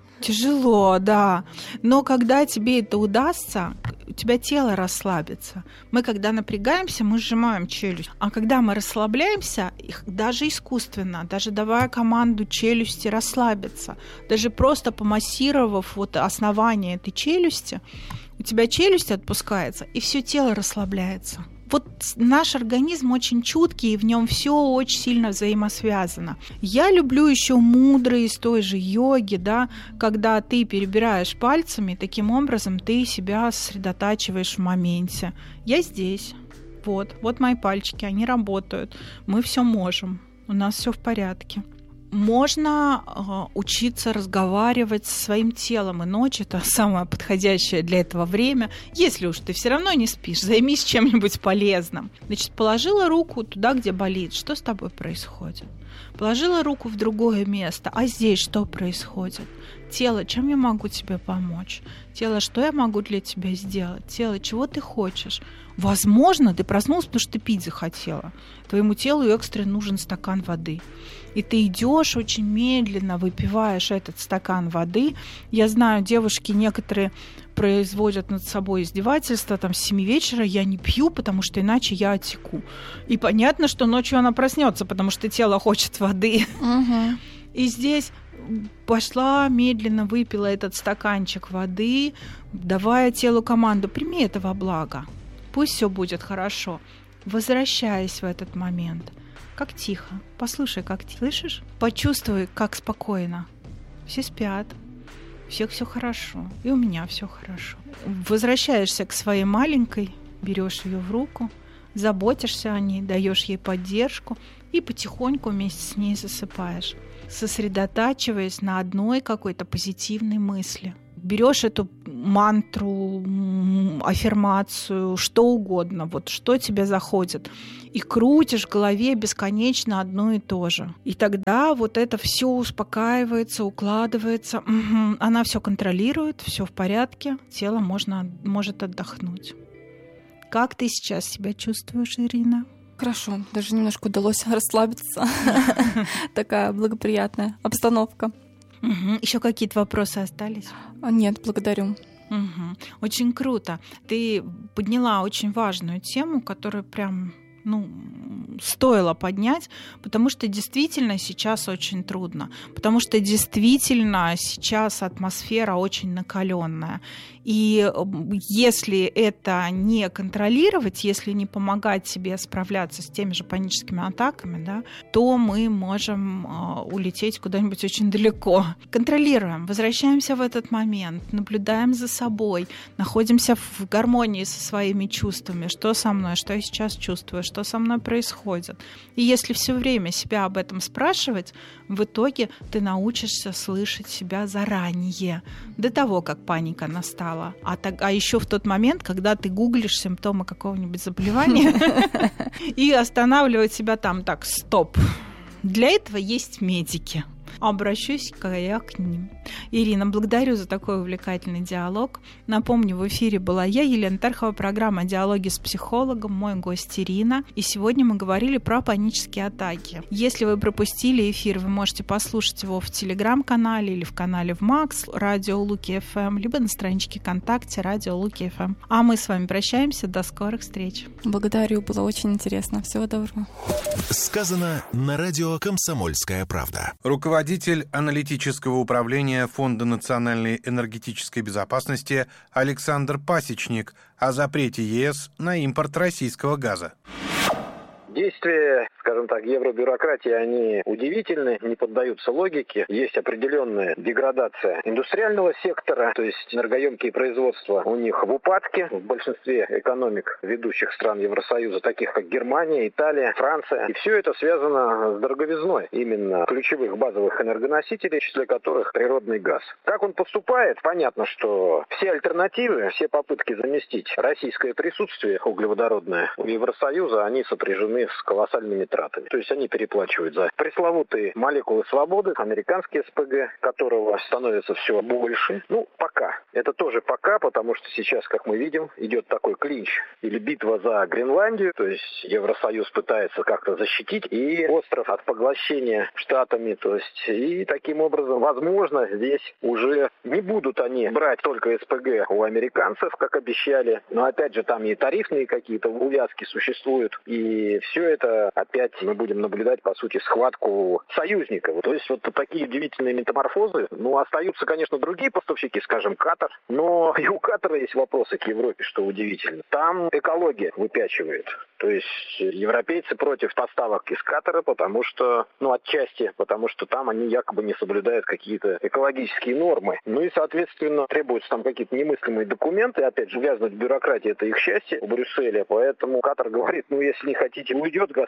Speaker 15: Тяжело, да. Но когда тебе это удастся, у тебя тело расслабится. Мы, когда напрягаемся, мы сжимаем челюсть. А когда мы расслабляемся, их даже искусственно, даже давая команду челюсти расслабиться, даже просто помассировав вот основание этой челюсти, у тебя челюсть отпускается, и все тело расслабляется. Вот наш организм очень чуткий, и в нем все очень сильно взаимосвязано. Я люблю еще мудрые из той же йоги, да, когда ты перебираешь пальцами, таким образом ты себя сосредотачиваешь в моменте. Я здесь, вот, вот мои пальчики, они работают, мы все можем, у нас все в порядке. Можно э, учиться разговаривать со своим телом, и ночь — это самое подходящее для этого время. Если уж ты все равно не спишь, займись чем-нибудь полезным. Значит, положила руку туда, где болит. Что с тобой происходит? Положила руку в другое место. А здесь что происходит? Тело, чем я могу тебе помочь? Тело, что я могу для тебя сделать? Тело, чего ты хочешь? Возможно, ты проснулась, потому что ты пить захотела. Твоему телу экстренно нужен стакан воды. И ты идешь очень медленно, выпиваешь этот стакан воды. Я знаю, девушки некоторые производят над собой издевательства, там, с семи вечера я не пью, потому что иначе я отеку. И понятно, что ночью она проснется, потому что тело хочет воды. Угу. И здесь пошла, медленно выпила этот стаканчик воды, давая телу команду: прими это во благо, пусть все будет хорошо. Возвращаясь в этот момент, как тихо, послушай, как тихо, слышишь? Почувствуй, как спокойно. Все спят, у всех все хорошо, и у меня все хорошо. Возвращаешься к своей маленькой, берешь ее в руку, заботишься о ней, даешь ей поддержку и потихоньку вместе с ней засыпаешь, сосредотачиваясь на одной какой-то позитивной мысли. Берешь эту мантру, аффирмацию, что угодно, вот что тебе заходит, и крутишь в голове бесконечно одно и то же. И тогда вот это все успокаивается, укладывается, угу. Она все контролирует, все в порядке, тело можно, может отдохнуть. Как ты сейчас себя чувствуешь, Ирина?
Speaker 16: Хорошо, даже немножко удалось расслабиться. Такая благоприятная обстановка.
Speaker 15: Угу. Еще какие-то вопросы остались?
Speaker 16: Нет, благодарю.
Speaker 15: Угу. Очень круто. Ты подняла очень важную тему, которую прям, ну, стоило поднять, потому что действительно сейчас очень трудно, потому что действительно сейчас атмосфера очень накаленная. И если это не контролировать, если не помогать себе справляться с теми же паническими атаками, да, то мы можем э, улететь куда-нибудь очень далеко. Контролируем, возвращаемся в этот момент, наблюдаем за собой, находимся в гармонии со своими чувствами, что со мной, что я сейчас чувствую, что со мной происходит. И если все время себя об этом спрашивать, в итоге ты научишься слышать себя заранее, до того, как паника настала. А, так, а еще в тот момент, когда ты гуглишь симптомы какого-нибудь заболевания и останавливать себя там: так, стоп. Для этого есть медики. Обращусь-ка я к ним. Ирина, благодарю за такой увлекательный диалог. Напомню, в эфире была я, Елена Терхова, программа «Диалоги с психологом», мой гость Ирина. И сегодня мы говорили про панические атаки. Если вы пропустили эфир, вы можете послушать его в Телеграм-канале или в канале в Макс, Радио Луки эф эм, либо на страничке ВКонтакте Радио Луки эф эм. А мы с вами прощаемся. До скорых встреч.
Speaker 16: Благодарю, было очень интересно. Всего доброго.
Speaker 2: Сказано на радио «Комсомольская правда».
Speaker 20: Руководитель аналитического управления Фонда национальной энергетической безопасности Александр Пасечник о запрете ЕС на импорт российского газа.
Speaker 21: Действия, скажем так, евробюрократии, они удивительны, не поддаются логике. Есть определенная деградация индустриального сектора, то есть энергоемкие производства у них в упадке. В большинстве экономик ведущих стран Евросоюза, таких как Германия, Италия, Франция. И все это связано с дороговизной именно ключевых базовых энергоносителей, в числе которых природный газ. Как он поступает? Понятно, что все альтернативы, все попытки заместить российское присутствие углеводородное у Евросоюза, они сопряжены с колоссальными тратами. То есть они переплачивают за пресловутые молекулы свободы, американские эс пэ гэ, которого становится все больше. Ну, пока. Это тоже пока, потому что сейчас, как мы видим, идет такой клинч или битва за Гренландию. То есть Евросоюз пытается как-то защитить и остров от поглощения Штатами. То есть и таким образом, возможно, здесь уже не будут они брать только эс пэ гэ у американцев, как обещали. Но опять же, там и тарифные какие-то увязки существуют. И все это опять мы будем наблюдать, по сути, схватку союзников. То есть вот такие удивительные метаморфозы. Ну, остаются, конечно, другие поставщики, скажем, Катар. Но и у Катара есть вопросы к Европе, что удивительно. Там экология выпячивает. То есть европейцы против поставок из Катара, потому что, ну, отчасти, потому что там они якобы не соблюдают какие-то экологические нормы. Ну и, соответственно, требуются там какие-то немыслимые документы. Опять же, увязнуть в бюрократии — это их счастье в Брюсселе. Поэтому Катар говорит: ну, если не хотите, уйдет газ на другие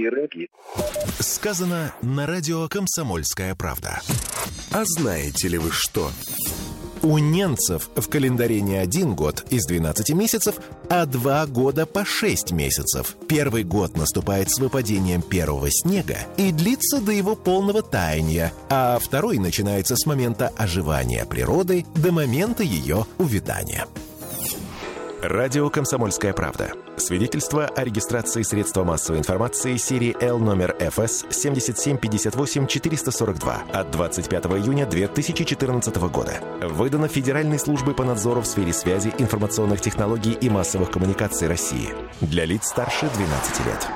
Speaker 21: другие рынки.
Speaker 2: Сказано на радио «Комсомольская правда». А знаете ли вы что? У ненцев в календаре не один год из двенадцати месяцев, а два года по шесть месяцев. Первый год наступает с выпадением первого снега и длится до его полного таяния, а второй начинается с момента оживания природы до момента ее увядания. Радио «Комсомольская правда». Свидетельство о регистрации средства массовой информации серии Л номер эф эс семь семь пять восемь четыре сорок два от двадцать пятого июня две тысячи четырнадцатого года. Выдано Федеральной службой по надзору в сфере связи, информационных технологий и массовых коммуникаций России. Для лиц старше двенадцати лет.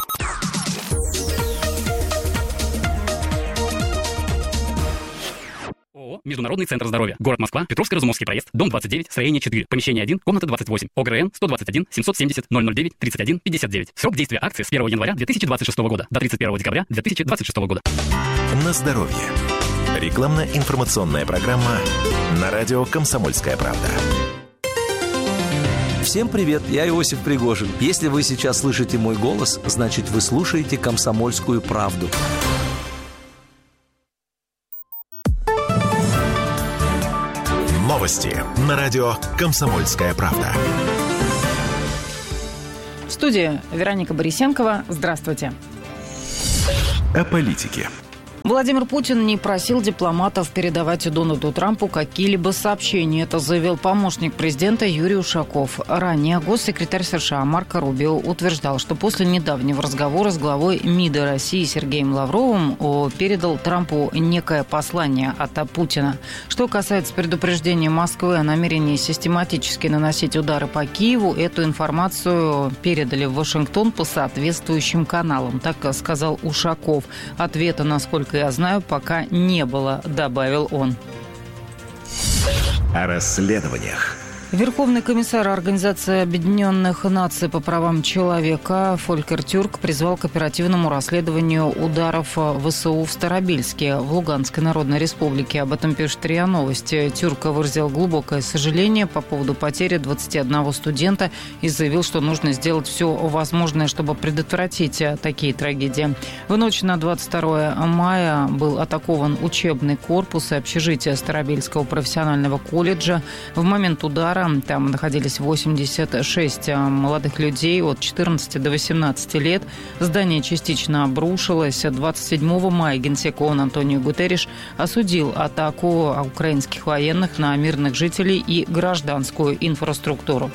Speaker 3: Международный центр здоровья. Город Москва, Петровско-Разумовский проезд, дом двадцать девять, строение четыре, помещение один, комната двадцать восемь, ОГРН сто двадцать один семьсот семьдесят ноль ноль девять тридцать один пятьдесят девять. Срок действия акции с первого января две тысячи двадцать шестого года до тридцать первого декабря две тысячи двадцать шестого года.
Speaker 2: На здоровье. Рекламно-информационная программа на радио «Комсомольская правда».
Speaker 22: Всем привет, я Иосиф Пригожин. Если вы сейчас слышите мой голос, значит вы слушаете «Комсомольскую правду».
Speaker 2: Новости на радио «Комсомольская правда».
Speaker 10: В студии Вероника Борисенкова. Здравствуйте.
Speaker 2: О политике.
Speaker 10: Владимир Путин не просил дипломатов передавать Дональду Трампу какие-либо сообщения. Это заявил помощник президента Юрий Ушаков. Ранее госсекретарь США Марко Рубио утверждал, что после недавнего разговора с главой МИДа России Сергеем Лавровым передал Трампу некое послание от Путина. Что касается предупреждения Москвы о намерении систематически наносить удары по Киеву, эту информацию передали в Вашингтон по соответствующим каналам. Так сказал Ушаков. Ответа, насколько я знаю, пока не было, добавил он.
Speaker 2: О расследованиях.
Speaker 10: Верховный комиссар Организации Объединенных Наций по правам человека Фолькер Тюрк призвал к оперативному расследованию ударов ВСУ в Старобельске, в Луганской Народной Республике. Об этом пишет РИА Новости. Тюрк выразил глубокое сожаление по поводу потери двадцати одного студента и заявил, что нужно сделать все возможное, чтобы предотвратить такие трагедии. В ночь на двадцать второе мая был атакован учебный корпус и общежитие Старобельского профессионального колледжа. В момент удара там находились восемьдесят шесть молодых людей от четырнадцати до восемнадцати лет. Здание частично обрушилось. двадцать седьмого мая генсек ООН Антонио Гутерриш осудил атаку украинских военных на мирных жителей и гражданскую инфраструктуру.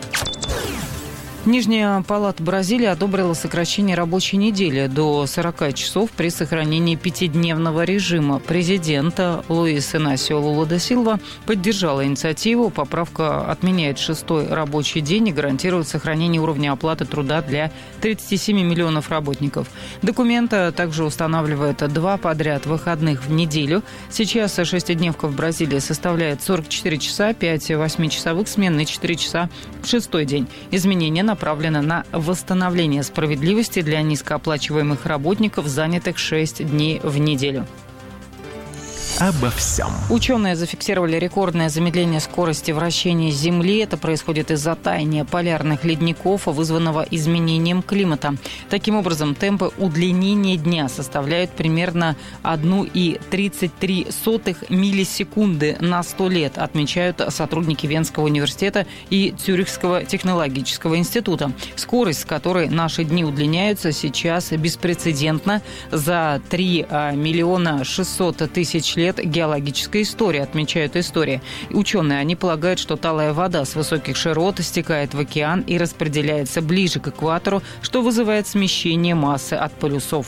Speaker 10: Нижняя палата Бразилии одобрила сокращение рабочей недели до сорока часов при сохранении пятидневного режима. Президент Луис Инасио Лула да Силва поддержал инициативу. Поправка отменяет шестой рабочий день и гарантирует сохранение уровня оплаты труда для тридцати семи миллионов работников. Документ также устанавливает два подряд выходных в неделю. Сейчас шестидневка в Бразилии составляет сорок четыре часа, пять восьмичасовых смен и четыре часа в шестой день. Изменения на направлена на восстановление справедливости для низкооплачиваемых работников, занятых шесть дней в неделю.
Speaker 2: Обо всем.
Speaker 10: Ученые зафиксировали рекордное замедление скорости вращения Земли. Это происходит из-за таяния полярных ледников, вызванного изменением климата. Таким образом, темпы удлинения дня составляют примерно одна целая тридцать три сотых миллисекунды на сто лет, отмечают сотрудники Венского университета и Цюрихского технологического института. Скорость, с которой наши дни удлиняются, сейчас беспрецедентна. За три миллиона шестьсот тысяч лет геологической истории, отмечают истории. Ученые, они полагают, что талая вода с высоких широт стекает в океан и распределяется ближе к экватору, что вызывает смещение массы от полюсов.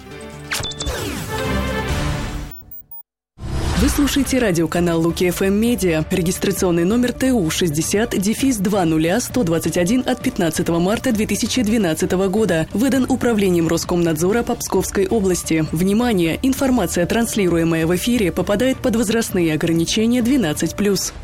Speaker 13: Вы слушаете радиоканал Луки эф эм Медиа. Регистрационный номер Т У шестьдесят два нуля сто двадцать один от пятнадцатого марта две тысячи двенадцатого года. Выдан управлением Роскомнадзора по Псковской области. Внимание! Информация, транслируемая в эфире, попадает под возрастные ограничения двенадцать плюс.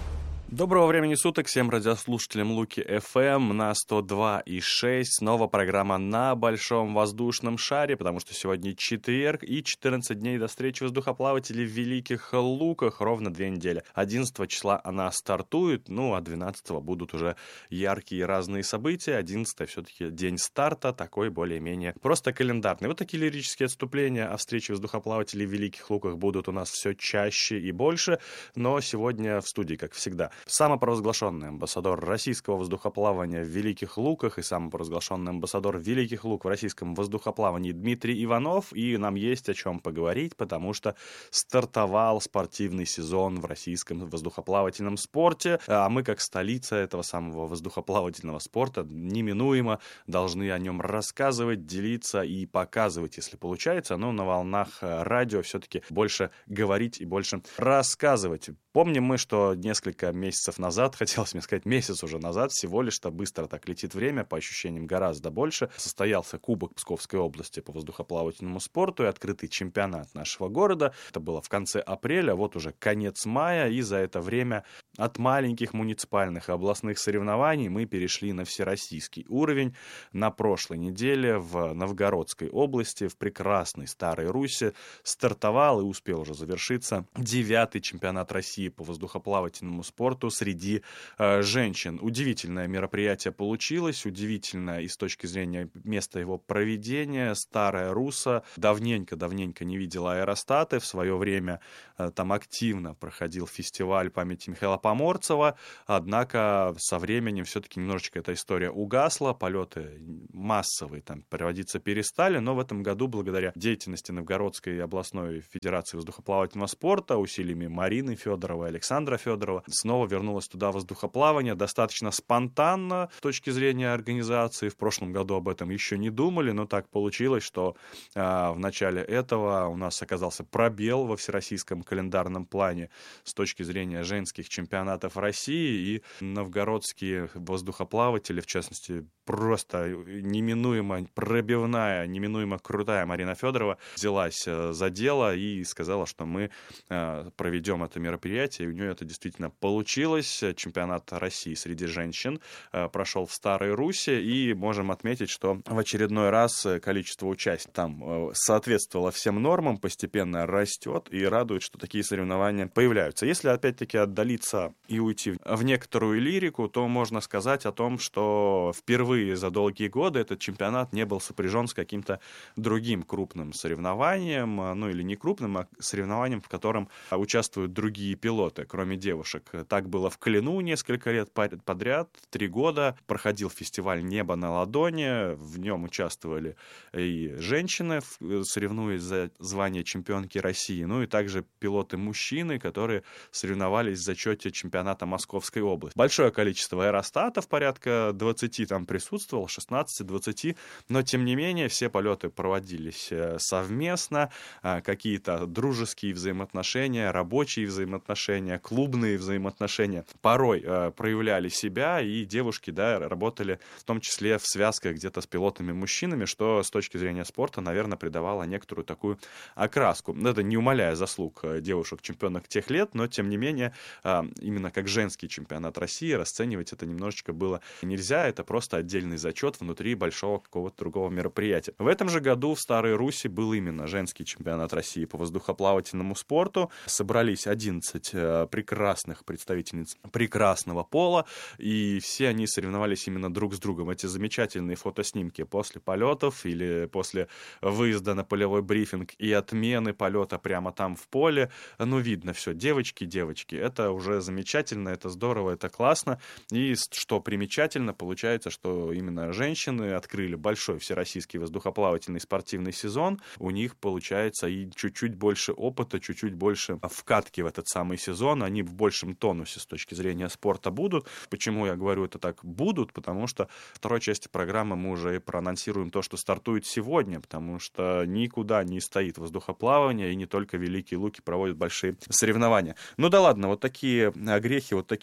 Speaker 4: Доброго времени суток всем радиослушателям Луки эф эм на сто два и шесть. Снова программа «На большом воздушном шаре», потому что сегодня четверг и четырнадцать дней до встречи воздухоплавателей в Великих Луках. Ровно две недели. одиннадцатого числа она стартует, ну а двенадцатого будут уже яркие разные события. одиннадцатое все-таки день старта, такой более-менее просто календарный. Вот такие лирические отступления о встрече воздухоплавателей в Великих Луках будут у нас все чаще и больше. Но сегодня в студии, как всегда, самопровозглашенный амбассадор российского воздухоплавания в Великих Луках и самопровозглашенный амбассадор Великих Лук в российском воздухоплавании Дмитрий Иванов. И нам есть о чем поговорить, потому что стартовал спортивный сезон в российском воздухоплавательном спорте. А мы, как столица этого самого воздухоплавательного спорта, неминуемо должны о нем рассказывать, делиться и показывать, если получается. Но на волнах радио все-таки больше говорить и больше рассказывать. Помним мы, что несколько месяцев назад, хотелось мне сказать месяц уже назад, всего лишь-то быстро так летит время, по ощущениям гораздо больше, состоялся Кубок Псковской области по воздухоплавательному спорту и открытый чемпионат нашего города. Это было в конце апреля, вот уже конец мая, и за это время от маленьких муниципальных и областных соревнований мы перешли на всероссийский уровень. На прошлой неделе в Новгородской области, в прекрасной Старой Руси, стартовал и успел уже завершиться девятый чемпионат России по воздухоплавательному спорту среди э, женщин. Удивительное мероприятие получилось, удивительное и с точки зрения места его проведения. Старая Руса давненько-давненько не видела аэростаты. В свое время э, там активно проходил фестиваль памяти Михаила Поморцева, однако со временем все-таки немножечко эта история угасла, полеты массовые там проводиться перестали, но в этом году, благодаря деятельности Новгородской областной федерации воздухоплавательного спорта, усилиями Марины Федоровой, Александра Федорова, снова вернулось туда воздухоплавание, достаточно спонтанно с точки зрения организации. В прошлом году об этом еще не думали, но так получилось, что а, в начале этого у нас оказался пробел во всероссийском календарном плане с точки зрения женских чемпионатов России, и новгородские воздухоплаватели, в частности, просто неминуемо пробивная, неминуемо крутая Марина Федорова взялась за дело и сказала, что мы проведем это мероприятие, и у нее это действительно получилось. Чемпионат России среди женщин прошел в Старой Руси, и можем отметить, что в очередной раз количество участников там соответствовало всем нормам, постепенно растет, и радует, что такие соревнования появляются. Если опять-таки отдалиться и уйти в некоторую лирику, то можно сказать о том, что впервые за долгие годы этот чемпионат не был сопряжен с каким-то другим крупным соревнованием, ну или не крупным, а соревнованием, в котором участвуют другие пилоты, кроме девушек. Так было в Клину несколько лет подряд, три года. Проходил фестиваль «Небо на ладони», в нем участвовали и женщины, соревнуясь за звание чемпионки России, ну и также пилоты-мужчины, которые соревновались в зачете чемпионата Московской области. Большое количество аэростатов, порядка двадцати там присутствовало, шестнадцать-двадцать, но тем не менее все полеты проводились совместно, какие-то дружеские взаимоотношения, рабочие взаимоотношения, клубные взаимоотношения порой проявляли себя, и девушки, да, работали в том числе в связках где-то с пилотами-мужчинами, что с точки зрения спорта, наверное, придавало некоторую такую окраску. Это не умаляя заслуг девушек-чемпионок тех лет, но тем не менее именно как женский чемпионат России расценивать это немножечко было нельзя, это просто отдельный зачет внутри большого какого-то другого мероприятия. В этом же году в Старой Руси был именно женский чемпионат России по воздухоплавательному спорту. Собрались одиннадцать прекрасных представительниц прекрасного пола, и все они соревновались именно друг с другом. Эти замечательные фотоснимки после полетов или после выезда на полевой брифинг и отмены полета прямо там в поле, ну, видно все, девочки, девочки, это уже замечательно, это здорово, это классно, и что примечательно, получается, что именно женщины открыли большой всероссийский воздухоплавательный спортивный сезон, у них получается и чуть-чуть больше опыта, чуть-чуть больше вкатки в этот самый сезон, они в большем тонусе с точки зрения спорта будут. Почему я говорю это так будут? Потому что в второй части программы мы уже и проанонсируем то, что стартует сегодня, потому что никуда не стоит воздухоплавание, и не только Великие Луки проводят большие соревнования. Ну да ладно, вот такие огрехи, вот такие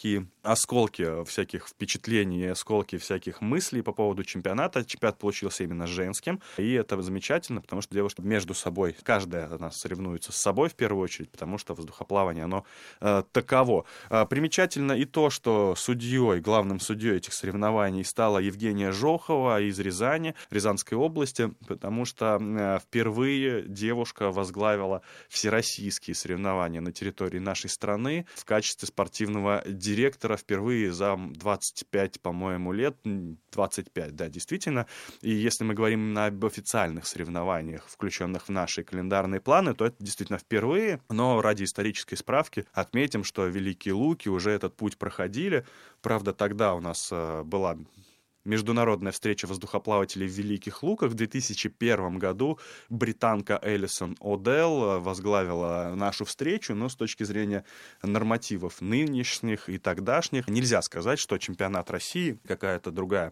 Speaker 4: осколки всяких впечатлений, осколки всяких мыслей по поводу чемпионата. Чемпионат получился именно женским, и это замечательно, потому что девушки между собой, каждая у нас соревнуется с собой в первую очередь, потому что воздухоплавание, оно э, таково. Э, примечательно и то, что судьей, главным судьей этих соревнований стала Евгения Жохова из Рязани, Рязанской области, потому что э, впервые девушка возглавила всероссийские соревнования на территории нашей страны в качестве спортивного директора впервые за двадцать пять, по-моему, лет, двадцать пять, да, действительно. И если мы говорим именно об официальных соревнованиях, включенных в наши календарные планы, то это действительно впервые. Но ради исторической справки отметим, что Великие Луки уже этот путь проходили. Правда, тогда у нас э, была международная встреча воздухоплавателей в Великих Луках. В две тысячи первом году британка Элисон О'Делл возглавила нашу встречу, но с точки зрения нормативов нынешних и тогдашних нельзя сказать, что чемпионат России, какая-то другая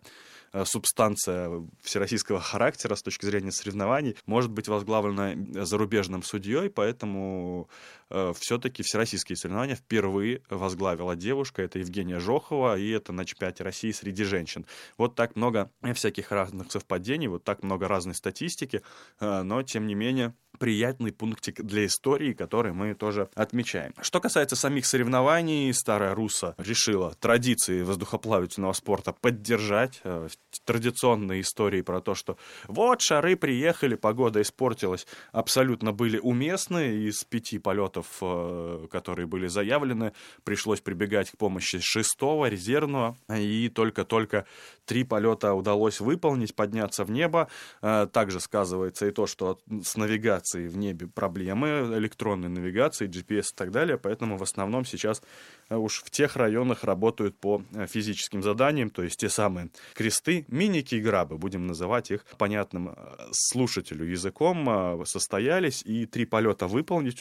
Speaker 4: субстанция всероссийского характера с точки зрения соревнований может быть возглавлена зарубежным судьей, поэтому э, все-таки всероссийские соревнования впервые возглавила девушка, это Евгения Жохова, и это на чемпионате России среди женщин. Вот так много всяких разных совпадений, вот так много разной статистики, э, но тем не менее приятный пунктик для истории, который мы тоже отмечаем. Что касается самих соревнований, Старая Русса решила традиции воздухоплавательного спорта поддержать. Традиционные истории про то, что вот шары приехали, погода испортилась, абсолютно были уместны. Из пяти полетов, которые были заявлены, пришлось прибегать к помощи шестого, резервного, и только-только три полета удалось выполнить, подняться в небо. Также сказывается и то, что с навигацией в небе проблемы, электронной навигации, джи пи эс и так далее, поэтому в основном сейчас уж в тех районах работают по физическим заданиям, то есть те самые кресты, миники и грабы, будем называть их понятным слушателю языком, состоялись, и три полета выполнить